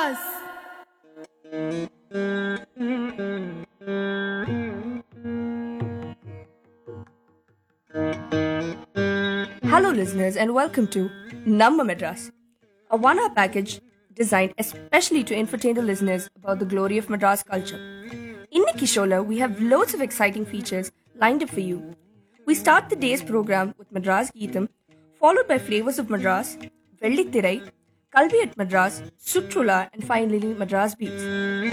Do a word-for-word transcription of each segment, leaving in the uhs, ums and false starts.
Madras. Hello, listeners, and welcome to Namma Madras, a one hour package designed especially to entertain the listeners about the glory of Madras culture. In Nikki Shola, we have loads of exciting features lined up for you. We start the day's program with Madras Geetham, followed by Flavors of Madras, Velliktirai, Kalvi at Madras, Sutrula, and finally Madras Beats.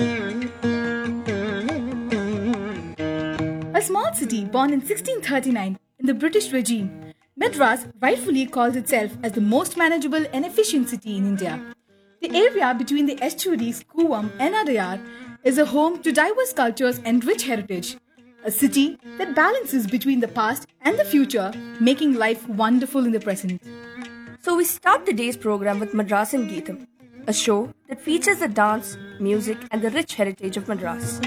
A small city born in sixteen thirty-nine in the British regime, Madras rightfully calls itself as the most manageable and efficient city in India. The area between the estuaries Kuvam and Adayar is a home to diverse cultures and rich heritage. A city that balances between the past and the future, making life wonderful in the present. So we start the day's program with Madras and Geetham, a show that features the dance, music, and the rich heritage of Madras.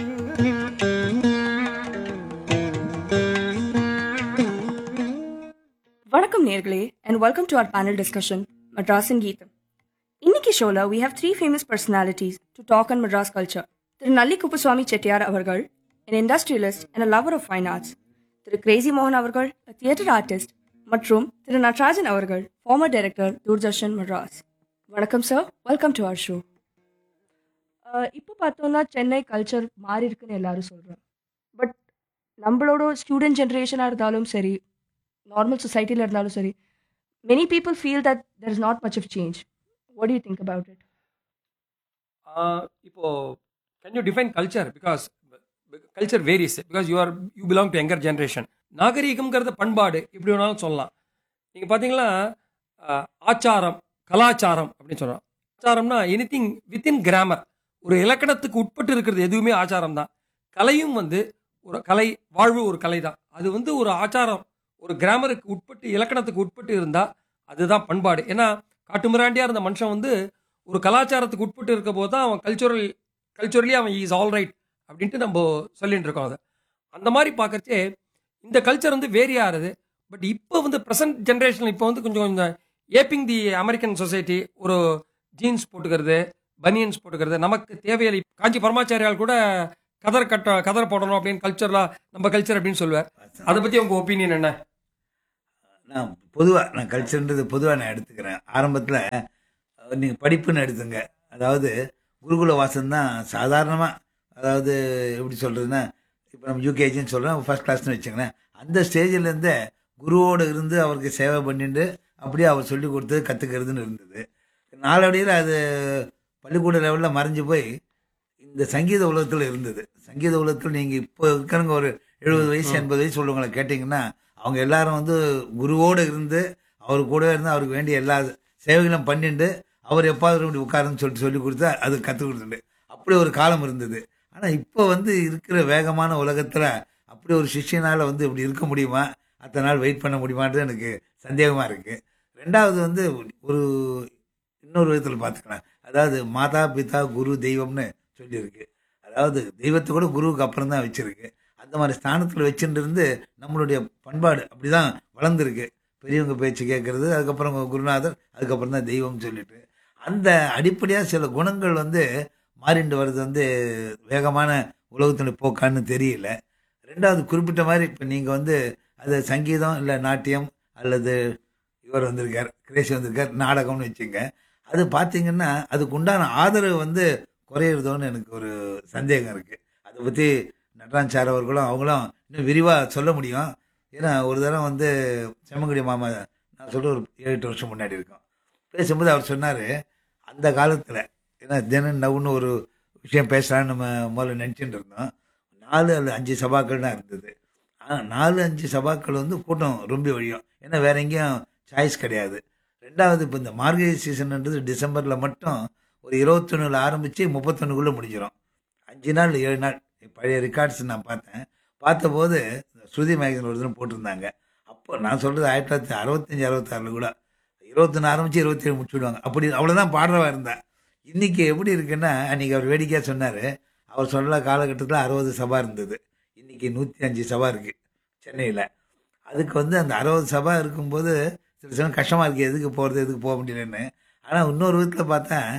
Vanakkam Nergale, and welcome to our panel discussion, Madras and Geetham. In Nikki Shola, we have three famous personalities to talk on Madras culture. Thiru Nalli Kuppuswamy Chettiar Avargal, an industrialist and a lover of fine arts. Thiru Crazy Mohan Avargal, a theatre artist. மற்றும் திரு நடராஜன் அவர்கள் farmer director Doordarshan Madras. வணக்கம் sir, welcome to our show. இப்போ பார்த்தோம்னா Chennai culture மாறி இருக்குன்னு எல்லாரும் சொல்கிறோம். But நம்மளோட ஸ்டூடெண்ட் ஜென்ரேஷனாக இருந்தாலும் சரி, நார்மல் சொசைட்டியில் இருந்தாலும் சரி, many people feel that there is not much of change. What you think about it? இப்போ can you define culture? Because culture varies, because you are you belong to younger generation. நாகரீகம்ங்கிறது பண்பாடு, இப்படி வேணாலும் சொல்லலாம். நீங்கள் பார்த்தீங்கன்னா ஆச்சாரம், கலாச்சாரம் அப்படின்னு சொல்கிறோம். ஆச்சாரம்னா எனி திங் வித்தின் கிராமர், ஒரு இலக்கணத்துக்கு உட்பட்டு இருக்கிறது எதுவுமே ஆச்சாரம் தான். கலையும் வந்து ஒரு கலை, வாழ்வு ஒரு கலை தான். அது வந்து ஒரு ஆச்சாரம், ஒரு கிராமருக்கு உட்பட்டு, இலக்கணத்துக்கு உட்பட்டு இருந்தால் அதுதான் பண்பாடு. ஏன்னா காட்டுமிராண்டியாக இருந்த மனுஷன் வந்து ஒரு கலாச்சாரத்துக்கு உட்பட்டு இருக்க போது தான் அவன் கல்ச்சுரல் கல்ச்சுரலி அவன் இஸ் ஆல் ரைட் அப்படின்ட்டு நம்ம சொல்லிட்டு இருக்கோம். அதை அந்த மாதிரி பார்க்கறச்சே இந்த கல்ச்சர் வந்து வேரி ஆகுது. பட் இப்போ வந்து ப்ரெசன்ட் ஜென்ரேஷன் இப்போ வந்து கொஞ்சம் கொஞ்சம் ஏப்பிங் தி அமெரிக்கன் சொசைட்டி, ஒரு ஜீன்ஸ் போட்டுக்கிறது, பனியன்ஸ் போட்டுக்கிறது நமக்கு தேவையில்லை. காஞ்சி பரமாச்சாரியால் கூட கதர் கட்ட கதர் போடணும் அப்படின்னு கல்ச்சர்லாம் நம்ம கல்ச்சர் அப்படின்னு சொல்லுவார். அதை பற்றி உங்கள் ஒப்பீனியன் என்ன? நான் பொதுவாக நான் கல்ச்சர்ன்றது பொதுவாக நான் எடுத்துக்கிறேன். ஆரம்பத்தில் நீங்கள் படிப்புன்னு எடுத்துங்க, அதாவது குருகுல வாசம் தான் சாதாரணமாக, அதாவது எப்படி சொல்கிறதுன்னா, இப்போ நம்ம யூகேஜின்னு சொல்கிறோம், ஃபர்ஸ்ட் கிளாஸ்னு வச்சுங்களேன். அந்த ஸ்டேஜிலேருந்தே குருவோடு இருந்து அவருக்கு சேவை பண்ணிட்டு அப்படியே அவர் சொல்லி கொடுத்தது கற்றுக்கிறதுன்னு இருந்தது. நாளடியில் அது பள்ளிக்கூட லெவலில் மறைஞ்சு போய் இந்த சங்கீத உலகத்தில் இருந்தது. சங்கீத உலகத்தில் நீங்கள் இப்போ இருக்கிறவங்க ஒரு எழுபது வயசு எண்பது வயசு உள்ளவங்களை கேட்டிங்கன்னா அவங்க எல்லாரும் வந்து குருவோடு இருந்து அவர் கூட இருந்து அவருக்கு வேண்டிய எல்லா சேவைகளும் பண்ணிட்டு அவர் எப்பாவது இப்படி உட்காருன்னு சொல்லிட்டு சொல்லி கொடுத்தா அது கற்றுக் கொடுத்துட்டு அப்படி ஒரு காலம் இருந்தது. ஆனால் இப்போ வந்து இருக்கிற வேகமான உலகத்தில் அப்படி ஒரு சிஷ்யனால் வந்து இப்படி இருக்க முடியுமா, அத்தனை நாள் வெயிட் பண்ண முடியுமான்றது எனக்கு சந்தேகமாக இருக்குது. ரெண்டாவது வந்து ஒரு இன்னொரு விதத்தில் பார்த்துக்கலாம், அதாவது மாதா பிதா குரு தெய்வம்னு சொல்லியிருக்கு. அதாவது தெய்வத்தை கூட குருவுக்கு அப்புறம் தான் வச்சுருக்கு. அந்த மாதிரி ஸ்தானத்தில் வச்சுட்டு இருந்து நம்மளுடைய பண்பாடு அப்படி தான் வளர்ந்துருக்கு. பெரியவங்க பேச்சு கேட்கறது, அதுக்கப்புறம் குருநாதர், அதுக்கப்புறம் தான் தெய்வம்னு சொல்லிட்டு அந்த அடிப்படையாக சில குணங்கள் வந்து மாறிண்டு வர்றது வந்து வேகமான உலகத்தினுடைய போக்கான்னு தெரியல. ரெண்டாவது குறிப்பிட்ட மாதிரி இப்போ நீங்கள் வந்து அது சங்கீதம் இல்லை நாட்டியம் அல்லது இவர் வந்திருக்கார், கிரேசி வந்திருக்கார், நாடகம்னு வச்சுங்க, அது பார்த்தீங்கன்னா அதுக்கு உண்டான ஆதரவு வந்து குறையிறதோன்னு எனக்கு ஒரு சந்தேகம் இருக்குது. அதை பற்றி நடராஜ் சார் அவர்களும் அவங்களும் இன்னும் விரிவாக சொல்ல முடியும். ஏன்னா ஒரு தடவை வந்து செம்மங்குடி மாமா, நான் சொல்கிற ஒரு ஏழு எட்டு வருஷம் முன்னாடி இருக்கோம், பேசும்போது அவர் சொன்னார், அந்த காலத்தில் ஏன்னா தினம் நவுன்னு ஒரு விஷயம் பேசுகிறான்னு நம்ம முதல்ல நினச்சிட்டு இருந்தோம். நாலு அல்லது அஞ்சு சபாக்கள் தான் இருந்தது. ஆனால் நாலு அஞ்சு சபாக்கள் வந்து கூட்டம் ரொம்ப வழியும், ஏன்னா வேற எங்கேயும் சாய்ஸ் கிடையாது. ரெண்டாவது இப்போ இந்த மார்கழி சீசன்ன்றது டிசம்பரில் மட்டும் ஒரு இருபத்தொன்னுல ஆரம்பித்து முப்பத்தொன்னுக்குள்ளே முடிஞ்சிடும். அஞ்சு நாள் ஏழு நாள் பழைய ரெக்கார்ட்ஸ் நான் பார்த்தேன். பார்த்தபோது ஸ்ருதி மேகசின் ஒரு தினம் போட்டிருந்தாங்க. அப்போ நான் சொல்கிறது ஆயிரத்தி தொள்ளாயிரத்தி அறுபத்தஞ்சி அறுபத்தாறில் கூட இருபத்தொன்று ஆரம்பித்து இருபத்தி ஏழு முடிச்சுடுவாங்க. அப்படி அவ்வளோதான் பாடுறவா இருந்தேன். இன்றைக்கி எப்படி இருக்குன்னா, அன்றைக்கி அவர் வேடிக்கையாக சொன்னார், அவர் சொல்ல காலகட்டத்தில் அறுபது சபா இருந்தது, இன்றைக்கி நூற்றி அஞ்சு சபா இருக்குது சென்னையில். அதுக்கு வந்து அந்த அறுபது சபா இருக்கும்போது சில சமயம் கஷ்டமாக இருக்குது, எதுக்கு போகிறது எதுக்கு போக முடியலன்னு. ஆனால் இன்னொரு விதத்தில் பார்த்தா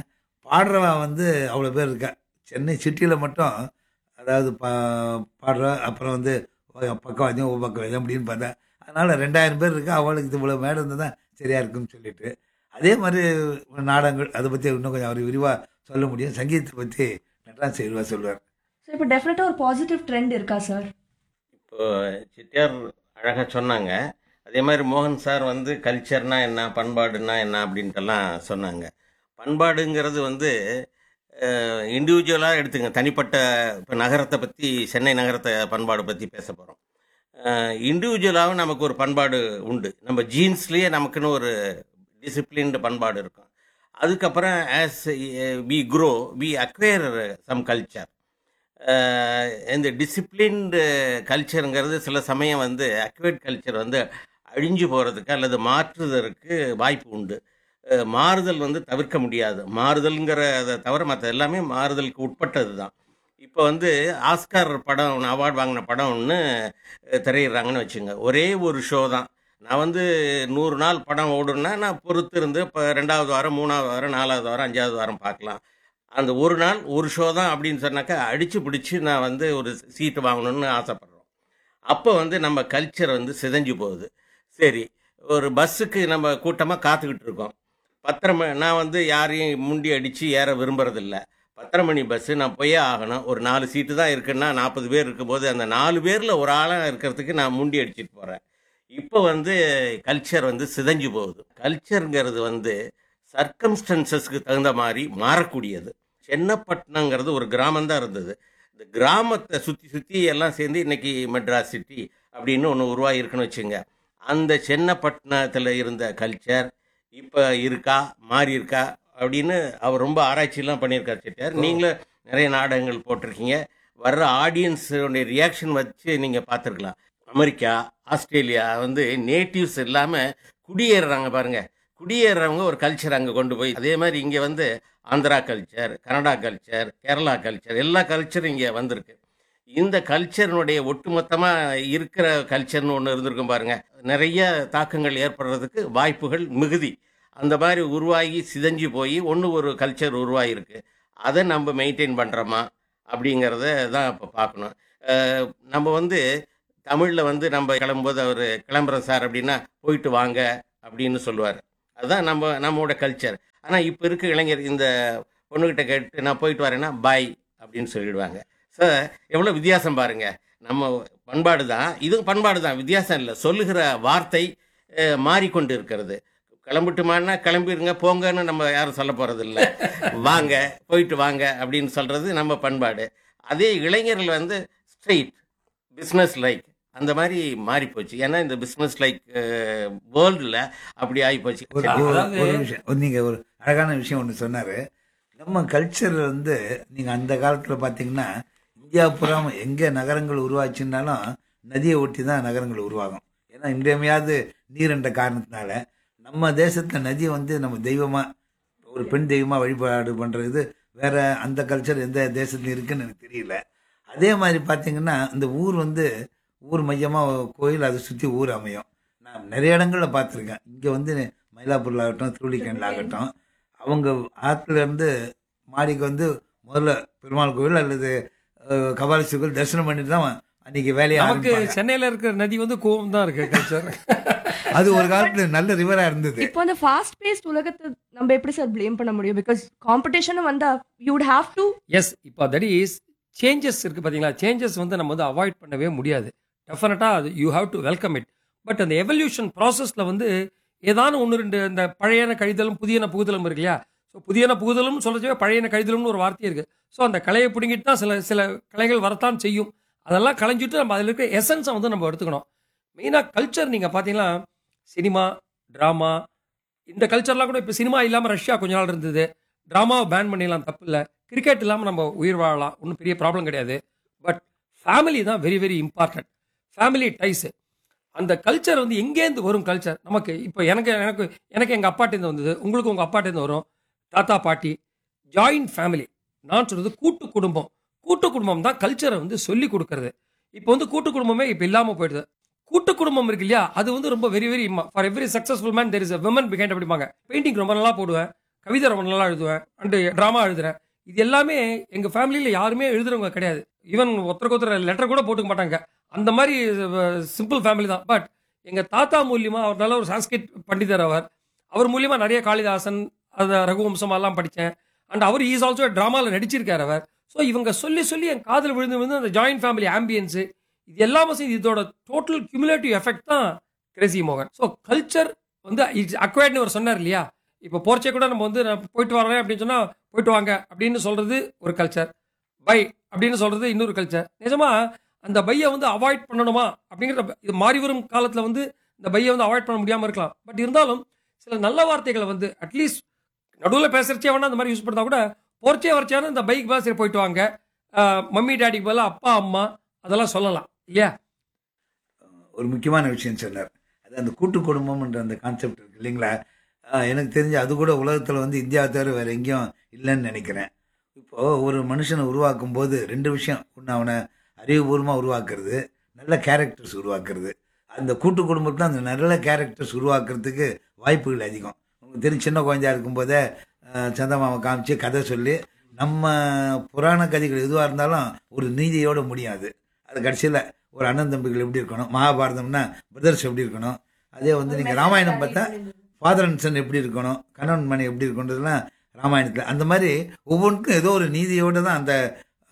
பாடுறவன் வந்து அவ்வளோ பேர் இருக்கா. சென்னை சிட்டியில் மட்டும் அதாவது பா பாடுற அப்புறம் வந்து பக்கவாதியம் உபக்கவாதியம் அப்படின்னு பார்த்தா அதனால் ரெண்டாயிரம் பேர் இருக்கா. அவளுக்கு இவ்வளோ மேடை இருந்தால் தான் சரியாக இருக்குன்னு சொல்லிட்டு அதே மாதிரி நாடகங்கள் அதை பற்றி இன்னும் கொஞ்சம் அவர் விரிவாக சொல்ல முடியும். சங்கீதத்தை பற்றி நடராஜ் விரிவாக சொல்லுவார். சார் இப்போ டெஃபினட்டாக ஒரு பாசிட்டிவ் ட்ரெண்ட் இருக்கா சார்? இப்போ செட்டியார் அழகாக சொன்னாங்க. அதே மாதிரி மோகன் சார் வந்து கல்ச்சர்னா என்ன, பண்பாடுனா என்ன அப்படின்ட்டுலாம் சொன்னாங்க. பண்பாடுங்கிறது வந்து இண்டிவிஜுவலாக எடுத்துங்க, தனிப்பட்ட இப்போ நகரத்தை பற்றி, சென்னை நகரத்தை பண்பாடு பற்றி பேச போகிறோம். இண்டிவிஜுவலாகவும் நமக்கு ஒரு பண்பாடு உண்டு. நம்ம ஜீன்ஸ்லேயே நமக்குன்னு ஒரு டிசிப்ளின்டு பண்பாடு இருக்கும். அதுக்கப்புறம் as we grow we acquire some culture. இந்த டிசிப்ளின்டு கல்ச்சருங்கிறது சில சமயம் வந்து அக்வேர்ட் கல்ச்சர் வந்து அழிஞ்சு போகிறதுக்கு அல்லது மாற்றுவதற்கு வாய்ப்பு உண்டு. மாறுதல் வந்து தவிர்க்க முடியாது. மாறுதல்ங்கிறத தவிர மற்ற எல்லாமே மாறுதலுக்கு உட்பட்டது தான். இப்போ வந்து ஆஸ்கார் படம் அவார்டு வாங்கின படம் ஒன்று திரையிடுறாங்கன்னு வச்சுங்க. ஒரே ஒரு ஷோ தான். நான் வந்து நூறு நாள் படம் ஓடுன்னா நான் பொறுத்து இருந்து இப்போ ரெண்டாவது வாரம், மூணாவது வாரம், நாலாவது வாரம், அஞ்சாவது வாரம் பார்க்கலாம். அந்த ஒரு நாள் ஒரு ஷோ தான் அப்படின்னு சொன்னாக்கா அடித்து பிடிச்சி நான் வந்து ஒரு சீட்டு வாங்கணும்னு ஆசைப்பட்றோம். அப்போ வந்து நம்ம கல்ச்சர் வந்து சிதைஞ்சு போகுது. சரி, ஒரு பஸ்ஸுக்கு நம்ம கூட்டமாக காத்துக்கிட்டு இருக்கோம். பத்தரை மணி நான் வந்து யாரையும் முண்டி அடித்து ஏற விரும்புறதில்ல. பத்தரை மணி பஸ்ஸு நான் போயே ஆகணும். ஒரு நாலு சீட்டு தான் இருக்குன்னா நாற்பது பேர் இருக்கும்போது அந்த நாலு பேரில் ஒரு ஆளாக இருக்கிறதுக்கு நான் முண்டி அடிச்சிட்டு போகிறேன். இப்போ வந்து கல்ச்சர் வந்து சிதைஞ்சு போகுது. கல்ச்சருங்கிறது வந்து சர்க்கம்ஸ்டன்சஸ்க்கு தகுந்த மாதிரி மாறக்கூடியது. சென்னப்பட்டினங்கிறது ஒரு கிராமம் தான் இருந்தது. இந்த கிராமத்தை சுற்றி சுற்றி எல்லாம் சேர்ந்து இன்னைக்கு மெட்ராஸ் சிட்டி அப்படின்னு ஒன்று உருவாகி இருக்குன்னு வச்சுங்க. அந்த சென்னப்பட்டினத்தில் இருந்த கல்ச்சர் இப்போ இருக்கா, மாறி இருக்கா அப்படின்னு அவர் ரொம்ப ஆராய்ச்சியெல்லாம் பண்ணியிருக்கார் செட்டியார். நீங்களும் நிறைய நாடகங்கள் போட்டிருக்கீங்க. வர்ற ஆடியன்ஸோடைய ரியாக்ஷன் வச்சு நீங்கள் பார்த்துருக்கலாம். அமெரிக்கா, ஆஸ்திரேலியா வந்து நேட்டிவ்ஸ் இல்லாமல் குடியேறுறாங்க பாருங்கள். குடியேறவங்க ஒரு கல்ச்சர் அங்கே கொண்டு போய், அதே மாதிரி இங்கே வந்து Andhra culture, Canada culture, Kerala culture, எல்லா கல்ச்சரும் இங்கே வந்திருக்கு. இந்த கல்ச்சர்னுடைய ஒட்டுமொத்தமாக இருக்கிற கல்ச்சர்னு ஒன்று இருந்திருக்கும் பாருங்க. நிறைய தாக்கங்கள் ஏற்படுறதுக்கு வாய்ப்புகள் மிகுதி. அந்த மாதிரி உருவாகி சிதைஞ்சு போய் ஒன்று ஒரு கல்ச்சர் உருவாகிருக்கு. அதை நம்ம மெயின்டைன் பண்ணுறோமா அப்படிங்கிறத தான் இப்போ பார்க்கணும். நம்ம வந்து தமிழில் வந்து நம்ம கிளம்பும்போது அவர் கிளம்புறோம் சார் அப்படின்னா போயிட்டு வாங்க அப்படின்னு சொல்லுவார். அதுதான் நம்ம நம்மளோட கல்ச்சர். ஆனால் இப்போ இருக்க இளைஞர் இந்த பொண்ணுக்கிட்ட கேட்டு நான் போயிட்டு வரேன்னா பாய் அப்படின்னு சொல்லிடுவாங்க. சார் எவ்வளோ வித்தியாசம் பாருங்க. நம்ம பண்பாடு தான், இதுவும் பண்பாடு தான், வித்தியாசம் இல்லை. சொல்லுகிற வார்த்தை மாறிக்கொண்டு இருக்கிறது. கிளம்பிட்டுமான்னா கிளம்பிடுங்க, போங்கன்னு நம்ம யாரும் சொல்ல போகிறது இல்லை. வாங்க, போயிட்டு வாங்க அப்படின்னு சொல்கிறது நம்ம பண்பாடு. அதே இளைஞர்கள் வந்து ஸ்ட்ரெயிட் பிஸ்னஸ் லைக் அந்த மாதிரி மாறி போச்சு. ஏன்னா இந்த பிஸ்னஸ் லைக் வேர்ல்டில் அப்படி ஆகி போச்சு. ஒரு விஷயம், நீங்கள் ஒரு அழகான விஷயம் ஒன்று சொன்னார். நம்ம கல்ச்சர் வந்து நீங்கள் அந்த காலத்தில் பார்த்தீங்கன்னா இந்தியா புறம் எங்கே நகரங்கள் உருவாச்சுன்னாலும் நதியை ஒட்டி தான் நகரங்கள் உருவாகும். ஏன்னா இன்றையமையாவது நீர் என்ற காரணத்தினால நம்ம தேசத்தில் நதியை வந்து நம்ம தெய்வமாக, ஒரு பெண் தெய்வமாக வழிபாடு பண்ணுறது வேற அந்த கல்ச்சர் எந்த தேசத்துலையும் இருக்குன்னு எனக்கு தெரியல. அதே மாதிரி பார்த்தீங்கன்னா இந்த ஊர் வந்து ஊர் மையமாக கோயில், அதை சுற்றி ஊர் அமையும். நான் நிறைய இடங்களில் பார்த்துருக்கேன். இங்கே வந்து மயிலாப்பூரில் ஆகட்டும், திருவள்ளிக்கேணில் ஆகட்டும், அவங்க ஆற்றுல இருந்து மாடிக்கு வந்து முதல்ல பெருமாள் கோவில் அல்லது கபாலீஸ்வரர் கோவில் தரிசனம் பண்ணிட்டு தான் அன்னைக்கு வேலையை நமக்கு சென்னையில இருக்கிற நதி வந்து கோவம் தான் இருக்கு கல்ச்சர். அது ஒரு காலத்துல நல்ல ரிவரா இருந்தது. இப்போ அந்த ஃபாஸ்ட் பேஸ்ட் உலகத்தை நம்ம எப்படி சார் ப்ளேம் பண்ண முடியும்? பிகாஸ் காம்படிஷன் வந்தா you would have to. S, இப்போ தட் இஸ் சேஞ்சஸ் இருக்கு பாத்தீங்களா. சேஞ்சஸ் வந்து நம்ம வந்து அவாய்ட் பண்ணவே முடியாது. டெஃபினட்டா அது you have to welcome it. But அந்த எவல்யூஷன் ப்ராசஸ்ல வந்து ஏதான ஒன்று ரெண்டு இந்த பழையன கழிதலும் புதியன புகுதலும் இருக்கு இல்லையா. ஸோ புதியன புகுதலும் சொல்றதுவே பழையன கழிதலும்னு ஒரு வார்த்தை இருக்கு. ஸோ அந்த கலையை பிடுங்கிட்டு தான் சில சில கலைகள் வரத்தான் செய்யும். அதெல்லாம் களைஞ்சிட்டு நம்ம அதில் இருக்கிற எசன்ஸை வந்து நம்ம எடுத்துக்கணும். மெயினாக கல்ச்சர் நீங்கள் பார்த்தீங்கன்னா சினிமா, ட்ராமா, இந்த கல்ச்சர்லாம் கூட இப்போ சினிமா இல்லாமல் ரஷ்யா கொஞ்ச நாள் இருந்தது. ட்ராமாவை பேன் பண்ணிடலாம், தப்பு இல்லை. கிரிக்கெட் இல்லாமல் நம்ம உயிர் வாழலாம், ஒன்றும் பெரிய ப்ராப்ளம் கிடையாது. பட் ஃபேமிலி தான் very very important. Family dyes, அந்த கல்ச்சர் வந்து எங்கேருந்து வரும் கல்ச்சர் நமக்கு. இப்போ எனக்கு எனக்கு எனக்கு எங்கள் அப்பாட்டேருந்து வந்தது, உங்களுக்கு உங்கள் அப்பாட்டேருந்து வரும், தாத்தா பாட்டி, ஜாயிண்ட் ஃபேமிலி. நான் சொல்கிறது கூட்டு குடும்பம். கூட்டு குடும்பம் தான் கல்ச்சரை வந்து சொல்லி கொடுக்கறது. இப்போ வந்து கூட்டு குடும்பமே இப்போ இல்லாமல் போயிடுது. கூட்டு குடும்பம் இருக்கு இல்லையா, அது வந்து ரொம்ப very very far every successful man there is a women behind அப்படிம்பாங்க. பெயிண்டிங் ரொம்ப நல்லா போடுவேன், கவிதை ரொம்ப நல்லா எழுதுவேன் அண்டு ட்ராமா எழுதுறேன். இது எல்லாமே எங்கள் ஃபேமிலியில் யாருமே எழுதுறவங்க கிடையாது. ஈவன் ஒருத்தருக்கு ஒருத்தர் லெட்டர் கூட போட்டுக்க மாட்டாங்க. அந்த மாதிரி சிம்பிள் ஃபேமிலி தான். பட் எங்கள் தாத்தா மூலியமாக அவர் நல்ல ஒரு சான்ஸ்கிரிட் பண்டிதர். அவர் அவர் மூலியமாக நிறைய காளிதாசன் அதை ரகுவம்சம் எல்லாம் படித்தேன். அண்ட் அவர் ஈஸ் ஆல்சோ ட்ராமாவில் நடிச்சிருக்கார் அவர். ஸோ இவங்க சொல்லி சொல்லி என் காதில் விழுந்து விழுந்து அந்த ஜாயின்ட் ஃபேமிலி ஆம்பியன்ஸு இது எல்லாமே சேர்ந்து இதோட டோட்டல் கியூமுலேட்டிவ் எஃபெக்ட் தான் கிரேசி மோகன். ஸோ கல்ச்சர் வந்து இட்ஸ் அக்வைர்ட்னு அவர் சொன்னார் இல்லையா. இப்போ போர்ச்சே கூட நம்ம வந்து நான் போயிட்டு வரேன் அப்படின்னு சொன்னால் போயிட்டு வாங்க அப்படின்னு சொல்கிறது ஒரு கல்ச்சர், பை அப்படின்னு சொல்கிறது இன்னொரு கல்ச்சர். நிஜமாக அந்த பையை வந்து அவாய்ட் பண்ணணுமா அப்படிங்கிற இது மாறி வரும் காலத்தில் வந்து இந்த பையை வந்து அவாய்ட் பண்ண முடியாமல் இருக்கலாம். பட் இருந்தாலும் சில நல்ல வார்த்தைகளை வந்து அட்லீஸ்ட் நடுவில் பேசுகிறச்சே வேணா அந்த மாதிரி யூஸ் பண்ணால் கூட போர்ச்சே வரைச்சாலும் இந்த பைக் பாஸ் போயிட்டு வாங்க, மம்மி டேடிக்கு பதிலாக அப்பா அம்மா அதெல்லாம் சொல்லலாம் இல்லையா. ஒரு முக்கியமான விஷயம் சொன்னார். அது அந்த கூட்டு குடும்பம்ன்ற அந்த கான்செப்ட் இருக்கு இல்லைங்களா. எனக்கு தெரிஞ்சு அது கூட உலகத்தில் வந்து இந்தியாவை தவிர வேறு எங்கேயும் இல்லைன்னு நினைக்கிறேன். இப்போது ஒரு மனுஷனை உருவாக்கும் போது ரெண்டு விஷயம். ஒன்று அவனை அறிவுபூர்வமாக உருவாக்குறது, நல்ல கேரக்டர்ஸ் உருவாக்குறது. அந்த கூட்டு குடும்பத்தில் அந்த நல்ல கேரக்டர்ஸ் உருவாக்குறதுக்கு வாய்ப்புகள் அதிகம். உங்களுக்கு தெரியும், சின்ன குழந்தையா இருக்கும்போதே சந்தமாவை காமிச்சு கதை சொல்லி நம்ம புராண கதைகள் எதுவாக இருந்தாலும் ஒரு நீதியோடு முடியாது. அது கடைசியில் ஒரு அண்ணன் தம்பிகள் எப்படி இருக்கணும், மகாபாரதம்னா பிரதர்ஸ் எப்படி இருக்கணும், அதே வந்து நீங்கள் ராமாயணம் பார்த்தா ஃபாதர் அண்ட் சன் எப்படி இருக்கணும், கணவன் மணி எப்படி இருக்கணுன்றதுலாம் ராமாயணத்தில். அந்த மாதிரி ஒவ்வொன்றுக்கும் ஏதோ ஒரு நீதியோடு தான் அந்த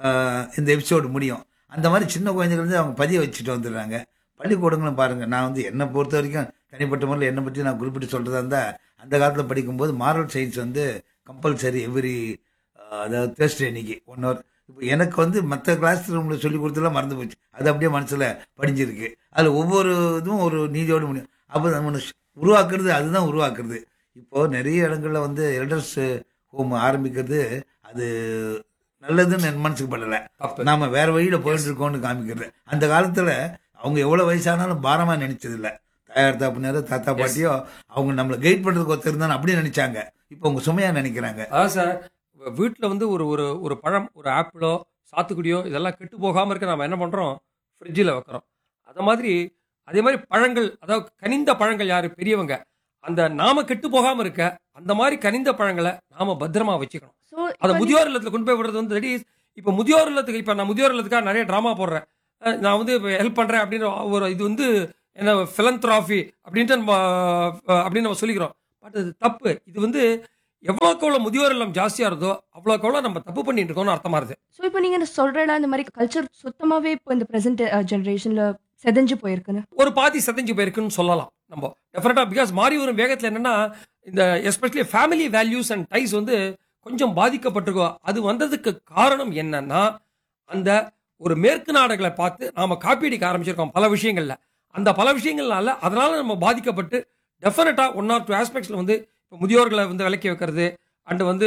இந்த எபிசோடு முடியும். அந்த மாதிரி சின்ன குழந்தைகள் வந்து அவங்க பதிய வச்சுட்டு வந்துடுறாங்க. பள்ளிக்கூடங்களும் பாருங்கள், நான் வந்து என்னை பொறுத்த வரைக்கும் தனிப்பட்ட முறையில் என்னை பற்றி நான் குறிப்பிட்டு சொல்கிறதா இருந்தால், அந்த காலத்தில் படிக்கும்போது மாரல் சயின்ஸ் வந்து கம்பல்சரி எவ்ரி அதாவது தேர்ஸ்டே இன்னைக்கு ஒன் ஹவர். இப்போ எனக்கு வந்து மற்ற கிளாஸ் ரூமில் சொல்லி கொடுத்தலாம் மறந்து போச்சு. அது அப்படியே மனசில் படிஞ்சிருக்கு. அதில் ஒவ்வொரு இதுவும் ஒரு நீதியோடு முடியும். அப்போ நம்ம உருவாக்குறது அதுதான் உருவாக்குறது. இப்போது நிறைய இடங்களில் வந்து எல்டர்ஸ் ஹோம் ஆரம்பிக்கிறது அது நல்லதுன்னு என் மனசுக்கு படலை. நாம் வேறு வழியில் போயிட்டு இருக்கோம்னு காமிக்கிறது. அந்த காலத்தில் அவங்க எவ்வளோ வயசானாலும் பாரமாக நினைச்சதில்லை. தாயார் தாப்புனாரோ தாத்தா பாட்டியோ அவங்க நம்மளை கைட் பண்ணுறதுக்கு ஒருத்தர் இருந்தாலும் அப்படியே நினைச்சாங்க. இப்போ அவங்க சுமையாக நினைக்கிறாங்க. அதான் சார், வீட்டில் வந்து ஒரு ஒரு ஒரு பழம், ஒரு ஆப்பிளோ சாத்துக்குடியோ இதெல்லாம் கெட்டு போகாமல் இருக்க நம்ம என்ன பண்ணுறோம், ஃப்ரிட்ஜில் வைக்கிறோம். அதை மாதிரி அதே மாதிரி பழங்கள், அதாவது கனிந்த பழங்கள் யார் பெரியவங்க, அந்த நாம கெட்டு போகாமல் இருக்க அந்த மாதிரி கனிந்த பழங்களை நாம பத்திரமா வச்சுக்கணும். அதை முதியோர் இல்லத்தில் கொண்டு போய் விடுறது வந்து இப்போ முதியோர் இல்லத்துக்கு இப்போ நான் முதியோர் இல்லத்துக்காக நிறைய ட்ராமா போடுறேன், நான் வந்து ஹெல்ப் பண்ணுறேன் அப்படின்னு ஒரு இது வந்து என்ன ஃபிலந்த்ராஃபி அப்படின்ட்டு நம்ம அப்படின்னு நம்ம சொல்லிக்கிறோம். பட் அது தப்பு. இது வந்து எவ்வளோக்கு எவ்வளோ முதியோர் இல்லம் ஜாஸ்தியாக இருந்தோ அவ்வளோக்கு எவ்வளோ நம்ம தப்பு பண்ணிட்டு இருக்கோம்னு அர்த்தமா இருக்கு. ஸோ இப்போ நீங்கள் சொல்கிறேன்னா இந்த மாதிரி கல்ச்சர் சுத்தமாகவே இப்போ இந்த ப்ரெசென்ட் ஜென்ரேஷனில் செதஞ்சு போயிருக்குன்னு, ஒரு பாதி செதஞ்சு போயிருக்குன்னு சொல்லலாம் நம்ம டெஃபினட்டாக. பிகாஸ் மாறி வரும் வேகத்தில் என்னென்னா இந்த especially family values and dies வந்து கொஞ்சம் பாதிக்கப்பட்டிருக்கோம். அது வந்ததுக்கு காரணம் என்னன்னா அந்த ஒரு மேற்கு நாடுகளை பார்த்து நாம் காப்பீடிக்க ஆரம்பிச்சிருக்கோம் பல விஷயங்கள்ல. அந்த பல விஷயங்கள்னால அதனால நம்ம பாதிக்கப்பட்டு டெஃபினட்டாக ஒன் ஆர் டூ ஆஸ்பெக்ட்ஸில் வந்து இப்போ முதியோர்களை வந்து விலக்கி வைக்கிறது அண்டு வந்து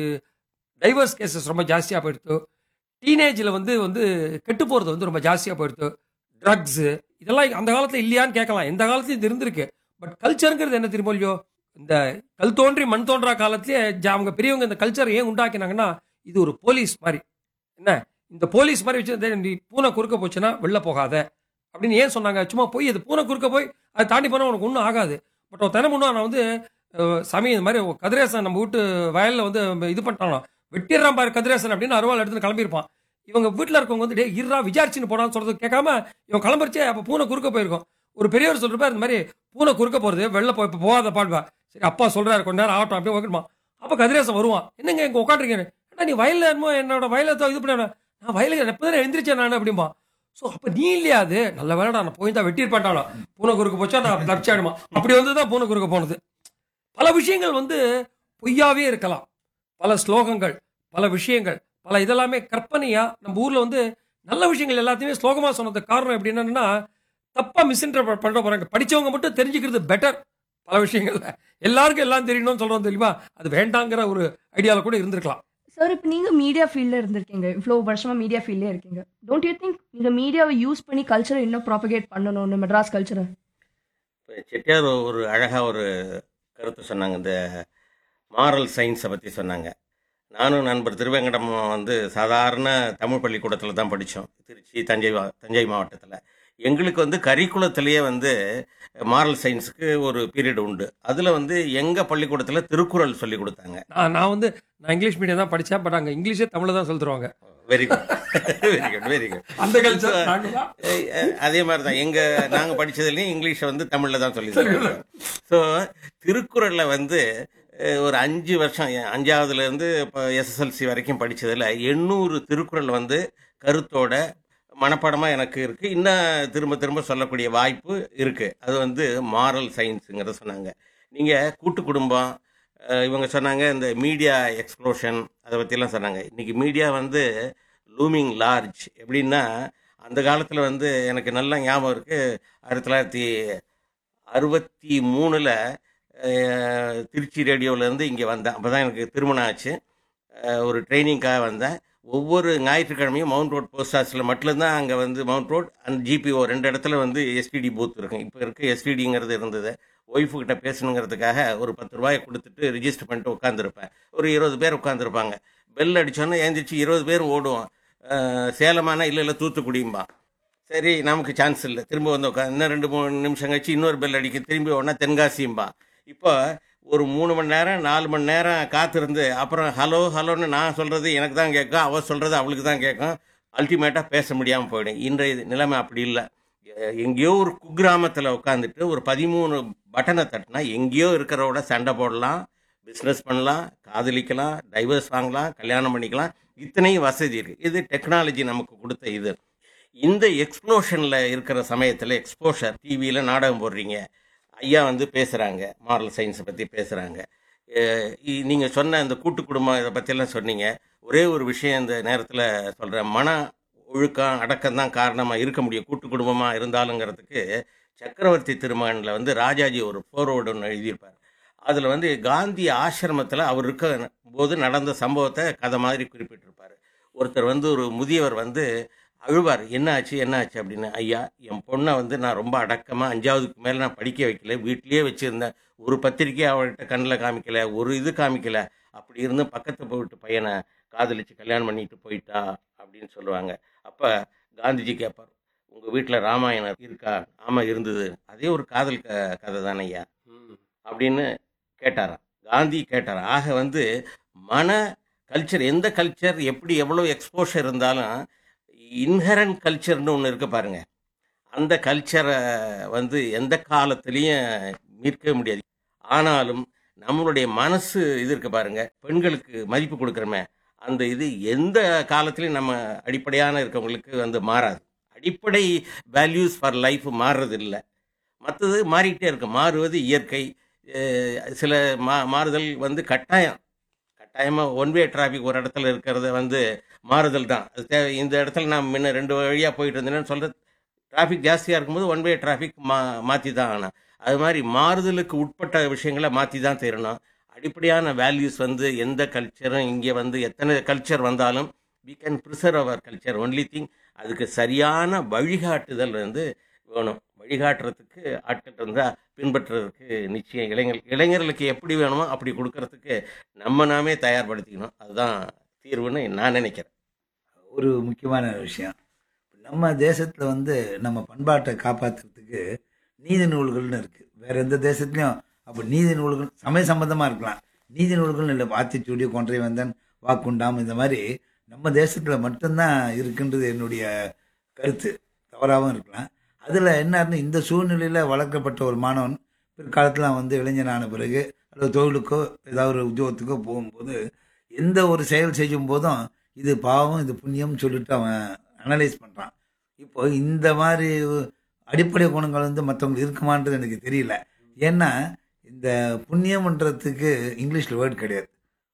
டைவர்ஸ் கேசஸ் ரொம்ப ஜாஸ்தியாக போயிடுத்து, டீனேஜில் வந்து வந்து கெட்டு போகிறது வந்து ரொம்ப ஜாஸ்தியாக போயிடுத்து, ட்ரக்ஸு இதெல்லாம் அந்த காலத்தில் இல்லையான்னு கேட்கலாம், எந்த காலத்துலையும் இது இருந்திருக்கு. பட் கல்ச்சருங்கிறது என்ன திரும்ப இல்லையோ, இந்த கல் தோன்றி மண் தோன்றா காலத்திலே அவங்க பெரியவங்க இந்த கல்ச்சரை ஏன் உண்டாக்கினாங்கன்னா இது ஒரு போலீஸ் மாதிரி. என்ன இந்த போலீஸ் மாதிரி வச்சு நீ பூனை குறுக்க போச்சுன்னா வெளில போகாத அப்படின்னு ஏன் சொன்னாங்க? சும்மா போய் அது பூனை குறுக்க போய் அதை தாண்டி போனால் உனக்கு ஒன்றும் ஆகாது. பட் ஒரு தினம் நான் வந்து சாமி இந்த மாதிரி கதிரேசன் நம்ம வீட்டு வயலில் வந்து இது பண்ணிட்டானோ வெட்டிடுறான் பாரு கதிரேசன் அப்படின்னு அருவாள் எடுத்துன்னு கிளம்பியிருப்பான். இவங்க வீட்டில் இருக்கவங்க வந்து டே இருறா விசாரிச்சுன்னு போனான்னு சொல்றது கேட்காம இவன் கிளம்பரிச்சே அப்போ பூனை குறுக்க போயிருக்கும். ஒரு பெரியவர் சொல்றப்ப இந்த மாதிரி பூனை குறுக்க போகிறது வெளில போய் இப்போ போகாத பாடுவா. சரி அப்பா சொல்றாரு கொஞ்ச நேரம் ஆகட்டும் அப்படியே ஓகேமா. அப்போ கதிரேசன் வருவான், என்னங்க இங்கே உட்காந்துருக்கேன், ஏன்னா நீ வயலில் என்னமோ என்னோட வயலை இது பண்ண நான் வயலுக்கு எப்போ தானே எழுந்திரிச்சேன் நான் அப்படிம்பா. ஸோ அப்போ நீ இல்லையா அது நல்ல வேலை நான் போய் தான் வெட்டியிருப்பான்டானோ பூனை குறுக்க போச்சா நான் தப்பிச்சாடுமா அப்படி வந்து தான் பூனை குறுக்க போனது. பல விஷயங்கள் வந்து பொய்யாவே இருக்கலாம், பல ஸ்லோகங்கள் பல விஷயங்கள் பல இதெல்லாமே கற்பனையா நம்ம ஊர்ல வந்து நல்ல விஷயங்கள் எல்லாத்தையுமே ஸ்லோகமா சொன்னதுக்கு காரணம் எப்படி என்னன்னா தப்பா மிஸ்இன்டர்பிரட் பண்ண போறாங்க. படிச்சவங்க மட்டும் தெரிஞ்சுக்கிறது பெட்டர். பல விஷயங்கள்ல எல்லாருக்கும் எல்லாம் தெரியணும்னு சொல்றோம் தெரியுமா, அது வேண்டாங்கிற ஒரு ஐடியாவில் கூட இருந்திருக்கலாம். சார் இப்போ நீங்கள் மீடியா ஃபீல்டில் இருந்திருக்கீங்க, இவ்வளோ வருஷமாக மீடியா ஃபீல்டே இருக்கீங்க. டோன்ட் யூ திங்க் நீங்கள் மீடியாவை யூஸ் பண்ணி கல்ச்சரை இன்னும் ப்ராபகேட் பண்ணணும்னு, மெட்ராஸ் கல்ச்சரை? இப்போ செட்டியார் ஒரு அழகாக ஒரு கருத்து சொன்னாங்க, இந்த மாரல் சயின்ஸை பற்றி சொன்னாங்க. நானும் நண்பர் திருவேங்கடம் வந்து சாதாரண தமிழ் பள்ளிக்கூடத்தில் தான் படித்தோம், திருச்சி தஞ்சை தஞ்சை மாவட்டத்தில். எங்களுக்கு வந்து கரிக்குலத்திலேயே வந்து மாரல் சயின்ஸுக்கு ஒரு பீரியட் உண்டு. அதில் வந்து எங்கள் பள்ளிக்கூடத்தில் திருக்குறள் சொல்லி கொடுத்தாங்க. நான் நான் வந்து நான் இங்கிலீஷ் மீடியம் தான் படித்தேன். பட் அங்கே இங்கிலீஷே தமிழில் தான் சொல்லி தருவாங்க. Very good very good very good. அந்த கல்ச்சர் நாங்கள் தான். அதே மாதிரி தான் எங்கள் நாங்கள் படித்ததுலேயும் இங்கிலீஷை வந்து தமிழில் தான் சொல்லி தருவாங்க. ஸோ திருக்குறளில் வந்து அஹ், ஒரு அஞ்சு வருஷம் அஞ்சாவதுலேருந்து இப்போ எஸ்எஸ்எல்சி வரைக்கும் படித்ததில் எண்ணூறு திருக்குறள் வந்து கருத்தோட மனப்பாடமாக எனக்கு இருக்குது. இன்னும் திரும்ப திரும்ப சொல்லக்கூடிய வாய்ப்பு இருக்குது. அது வந்து மாரல் சயின்ஸுங்கிறத சொன்னாங்க. நீங்கள் கூட்டு குடும்பம், அஹ், இவங்க சொன்னாங்க இந்த மீடியா எக்ஸ்ப்ளோஷன், அதை பற்றிலாம் சொன்னாங்க. இன்றைக்கி மீடியா வந்து லூமிங் லார்ஜ். எப்படின்னா அந்த காலத்தில் வந்து எனக்கு நல்லா ஞாபகம் இருக்குது. ஆயிரத்தி தொள்ளாயிரத்தி அறுபத்தி மூணில் திருச்சி ரேடியோவிலேருந்து இங்கே வந்தேன். அப்போ தான் எனக்கு திருமணம் ஆச்சு. அஹ், ஒரு ட்ரைனிங்காக வந்தேன். ஒவ்வொரு ஞாயிற்றுக்கிழமையும் மவுண்ட் ரோட் போஸ்ட் ஆஃபீஸில் மட்டும்தான் அங்கே வந்து மவுண்ட் ரோட் அண்ட் ஜிபிஓ ரெண்டு இடத்துல வந்து எஸ்டிடி பூத் இருக்கும். இப்போ இருக்க எஸ்டிடிங்கிறது இருந்தது. ஒய்ஃபு கிட்ட பேசணுங்கிறதுக்காக ஒரு பத்து ரூபாயை கொடுத்துட்டு ரிஜிஸ்டர் பண்ணிட்டு உட்காந்துருப்பேன். ஒரு இருபது பேர் உட்காந்துருப்பாங்க. பெல் அடித்தோன்னே ஏந்திரிச்சு இருபது பேர் ஓடுவோம். அஹ், சேலமானா இல்லை இல்லை தூத்துக்குடியும்பா. சரி, நமக்கு சான்ஸ் இல்லை. திரும்ப வந்து உட்காந்து இன்னும் ரெண்டு மூணு நிமிஷம் கழிச்சு இன்னொரு பெல் அடிக்க திரும்பி உடனே தென்காசியும்பா. இப்போ ஒரு மூணு மணி நேரம் நாலு மணி நேரம் காத்திருந்து அப்புறம் ஹலோ ஹலோன்னு நான் சொல்கிறது எனக்கு தான் கேட்கும், அவள் சொல்கிறது அவளுக்கு தான் கேட்கும். அல்டிமேட்டாக பேச முடியாமல் போயிடும். இன்றைய நிலைமை அப்படி இல்லை. எ- எங்கேயோ ஒரு குக்கிராமத்தில் உட்காந்துட்டு ஒரு பதிமூணு பட்டனை தட்டினா எங்கேயோ இருக்கிறவோட சண்டை போடலாம், பிஸ்னஸ் பண்ணலாம், காதலிக்கலாம், டைவர்ஸ் வாங்கலாம், கல்யாணம் பண்ணிக்கலாம். இத்தனையும் வசதி இருக்குது. இது டெக்னாலஜி நமக்கு கொடுத்த இது. இந்த எக்ஸ்ப்ளோஷனில் இருக்கிற சமயத்தில் எக்ஸ்போஷர் டிவியில் நாடகம் போடுறீங்க, ஐயா வந்து பேசுகிறாங்க, மாரல் சயின்ஸை பற்றி பேசுகிறாங்க. நீங்கள் சொன்ன இந்த கூட்டு குடும்பம் இதை பற்றியெல்லாம் சொன்னீங்க. ஒரே ஒரு விஷயம் இந்த நேரத்தில் சொல்கிறேன். மன ஒழுக்கம் அடக்கம் தான் காரணமாக இருக்க முடியும் கூட்டு குடும்பமாக இருந்தாலுங்கிறதுக்கு சக்கரவர்த்தி திருமகனில் வந்து ராஜாஜி ஒரு ஃபோர்வேர்டு ஒன்று எழுதியிருப்பார். அதில் வந்து காந்தி ஆசிரமத்தில் அவர் இருக்க போது நடந்த சம்பவத்தை கதை மாதிரி குறிப்பிட்டிருப்பார். ஒருத்தர் வந்து ஒரு முதியவர் வந்து அழுவார், என்ன ஆச்சு என்ன ஆச்சு அப்படின்னு. ஐயா, என் பொண்ணை வந்து நான் ரொம்ப அடக்கமாக அஞ்சாவதுக்கு மேலே நான் படிக்க வைக்கல, வீட்லேயே வச்சுருந்தேன். ஒரு பத்திரிக்கை அவள்கிட்ட கண்ணில் காமிக்கல, ஒரு இது காமிக்கல. அப்படி இருந்து பக்கத்து போயிட்டு பையனை காதலிச்சு கல்யாணம் பண்ணிட்டு போயிட்டா அப்படின்னு சொல்லுவாங்க. அப்போ காந்திஜி கேட்பார், உங்கள் வீட்டில் ராமாயணம் இருக்கா? ஆமாம் இருந்தது. அதே ஒரு காதல் க கதை தானே ஐயா அப்படின்னு கேட்டாராம். காந்தி கேட்டாராம். ஆக வந்து மன கல்ச்சர், எந்த கல்ச்சர் எப்படி எவ்வளோ எக்ஸ்போஷர் இருந்தாலும் இன்ஹரண்ட் கல்ச்சர்னு ஒன்று இருக்கு பாருங்க. அந்த கல்ச்சரை வந்து எந்த காலத்துலேயும் மீட்கவே முடியாது. ஆனாலும் நம்மளுடைய மனசு இது இருக்கு பாருங்க, பெண்களுக்கு மதிப்பு கொடுக்குறோமே, அந்த இது எந்த காலத்துலையும் நம்ம அடிப்படையான இருக்கவங்களுக்கு வந்து மாறாது. அடிப்படை வேல்யூஸ் ஃபார் லைஃப் மாறுறது இல்லை. மற்றது மாறிக்கிட்டே இருக்கு. மாறுவது இயற்கை. அஹ் சில மா மாறுதல் வந்து கட்டாயம். கட்டாயமாக ஒன் வே டிராஃபிக் ஒரு இடத்துல இருக்கிறத வந்து மாறுதல் தான். அது தேவை. இந்த இடத்துல நான் முன்ன ரெண்டு வழியாக போயிட்டு இருந்தேன்னு சொல்கிற டிராஃபிக் ஜாஸ்தியாக இருக்கும்போது ஒன் வே டிராஃபிக் மா மாற்றி தான் ஆகணும். அது மாதிரி மாறுதலுக்கு உட்பட்ட விஷயங்களை மாற்றி தான் தரணும். அடிப்படையான வேல்யூஸ் வந்து எந்த கல்ச்சரும் இங்கே வந்து எத்தனை கல்ச்சர் வந்தாலும் we can preserve our culture. Only thing அதுக்கு சரியான வழிகாட்டுதல் வந்து வேணும். வழிகாட்டுறதுக்கு ஆட்கள் இருந்தால் பின்பற்றுறதுக்கு நிச்சயம் இளைஞர் இளைஞர்களுக்கு எப்படி வேணுமோ அப்படி கொடுக்கறதுக்கு நம்ம நாமே தயார்படுத்திக்கணும். அதுதான் தீர்வுன்னு நான் நினைக்கிறேன். ஒரு முக்கியமான விஷயம், நம்ம தேசத்தில் வந்து நம்ம பண்பாட்டை காப்பாற்றுறதுக்கு நீதி நூல்கள்னு இருக்குது. வேற எந்த தேசத்துலையும் அப்போ நீதி நூல்கள் சமய சம்பந்தமாக இருக்கலாம், நீதி நூல்கள்னு இல்லை. ஆத்திச்சூடி, கொன்றை வந்தன், வாக்குண்டாம், இந்த மாதிரி நம்ம தேசத்தில் மட்டும்தான் இருக்குன்றது என்னுடைய கருத்து. தவறாகவும் இருக்கலாம். அதில் என்னன்னு, இந்த சூழ்நிலையில் வளர்க்கப்பட்ட ஒரு மாணவன் பிற்காலத்தில் வந்து இளைஞனான பிறகு அல்லது தொழிலுக்கோ ஏதாவது ஒரு உத்தியோகத்துக்கோ போகும்போது எந்த ஒரு செயல் செய்யும் போதும் இது பாவம் இது புண்ணியம்னு சொல்லிட்டு அவன் அனலைஸ் பண்ணுறான். இப்போ இந்த மாதிரி அடிப்படை குணங்கள் வந்து மற்றவங்களுக்கு இருக்குமான்றது எனக்கு தெரியல. ஏன்னா இந்த புண்ணியம்ன்றதுக்கு இங்கிலீஷில் வேர்டு கிடையாது,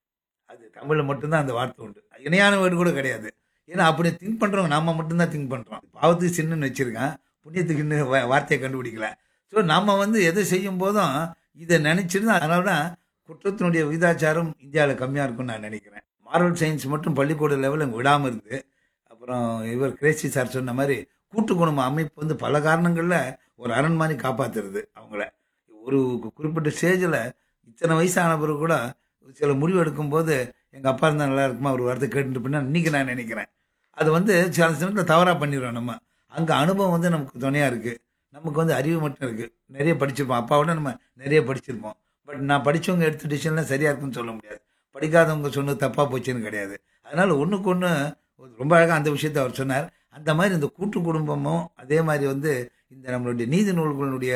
அது தமிழில் மட்டும்தான் அந்த வார்த்தை உண்டு. இணையான வேர்டு கூட கிடையாது. ஏன்னா அப்படி திங்க் பண்ணுறவங்க நம்ம மட்டும்தான் திங்க் பண்ணுறோம். பாவத்துக்கு சின்னன்னு வச்சுருக்கேன், புண்ணியத்துக்கு இன்னும் வார்த்தையை கண்டுபிடிக்கல. ஸோ நம்ம வந்து எதை செய்யும் போதும் இதை நினச்சிருந்தா, அதனால தான் குற்றத்தினுடைய விகிதாச்சாரம் இந்தியாவில் கம்மியாக இருக்கும்னு நான் நினைக்கிறேன். மாரல் சயின்ஸ் மட்டும் பள்ளிக்கூட லெவலில் விடாமல் இருந்து, அப்புறம் இவர் கிரேசி சார் சொன்ன மாதிரி கூட்டு குடும்ப அமைப்பு வந்து பல காரணங்களில் ஒரு அரண் மாதிரி காப்பாற்றுறது அவங்கள. ஒரு குறிப்பிட்ட ஸ்டேஜில் இத்தனை வயசான பிறகு கூட சில முடிவு எடுக்கும்போது எங்கள் அப்பா இருந்தால் நல்லா இருக்குமா ஒரு வார்த்தை கேட்டுட்டு பின்னா இன்றைக்கி நான் நினைக்கிறேன். அது வந்து சில சமயத்தில் தவறாக பண்ணிடுறோம் நம்ம. அங்கே அனுபவம் வந்து நமக்கு துணையாக இருக்குது. நமக்கு வந்து அறிவு மட்டும் இருக்குது. நிறைய படிச்சிருப்போம், அப்பாவோட நம்ம நிறைய படிச்சிருப்போம். பட் நான் படித்தவங்க எடுத்த டிசிஷன்லாம் சரியாக இருக்குன்னு சொல்ல முடியாது, படிக்காதவங்க சொன்னது தப்பாக போச்சுன்னு கிடையாது. அதனால் ஒன்றுக்கு ஒன்று ரொம்ப அழகாக அந்த விஷயத்தை அவர் சொன்னார். அந்த மாதிரி இந்த கூட்டு குடும்பமும் அதே மாதிரி வந்து இந்த நம்மளுடைய நீதி நூல்களுடைய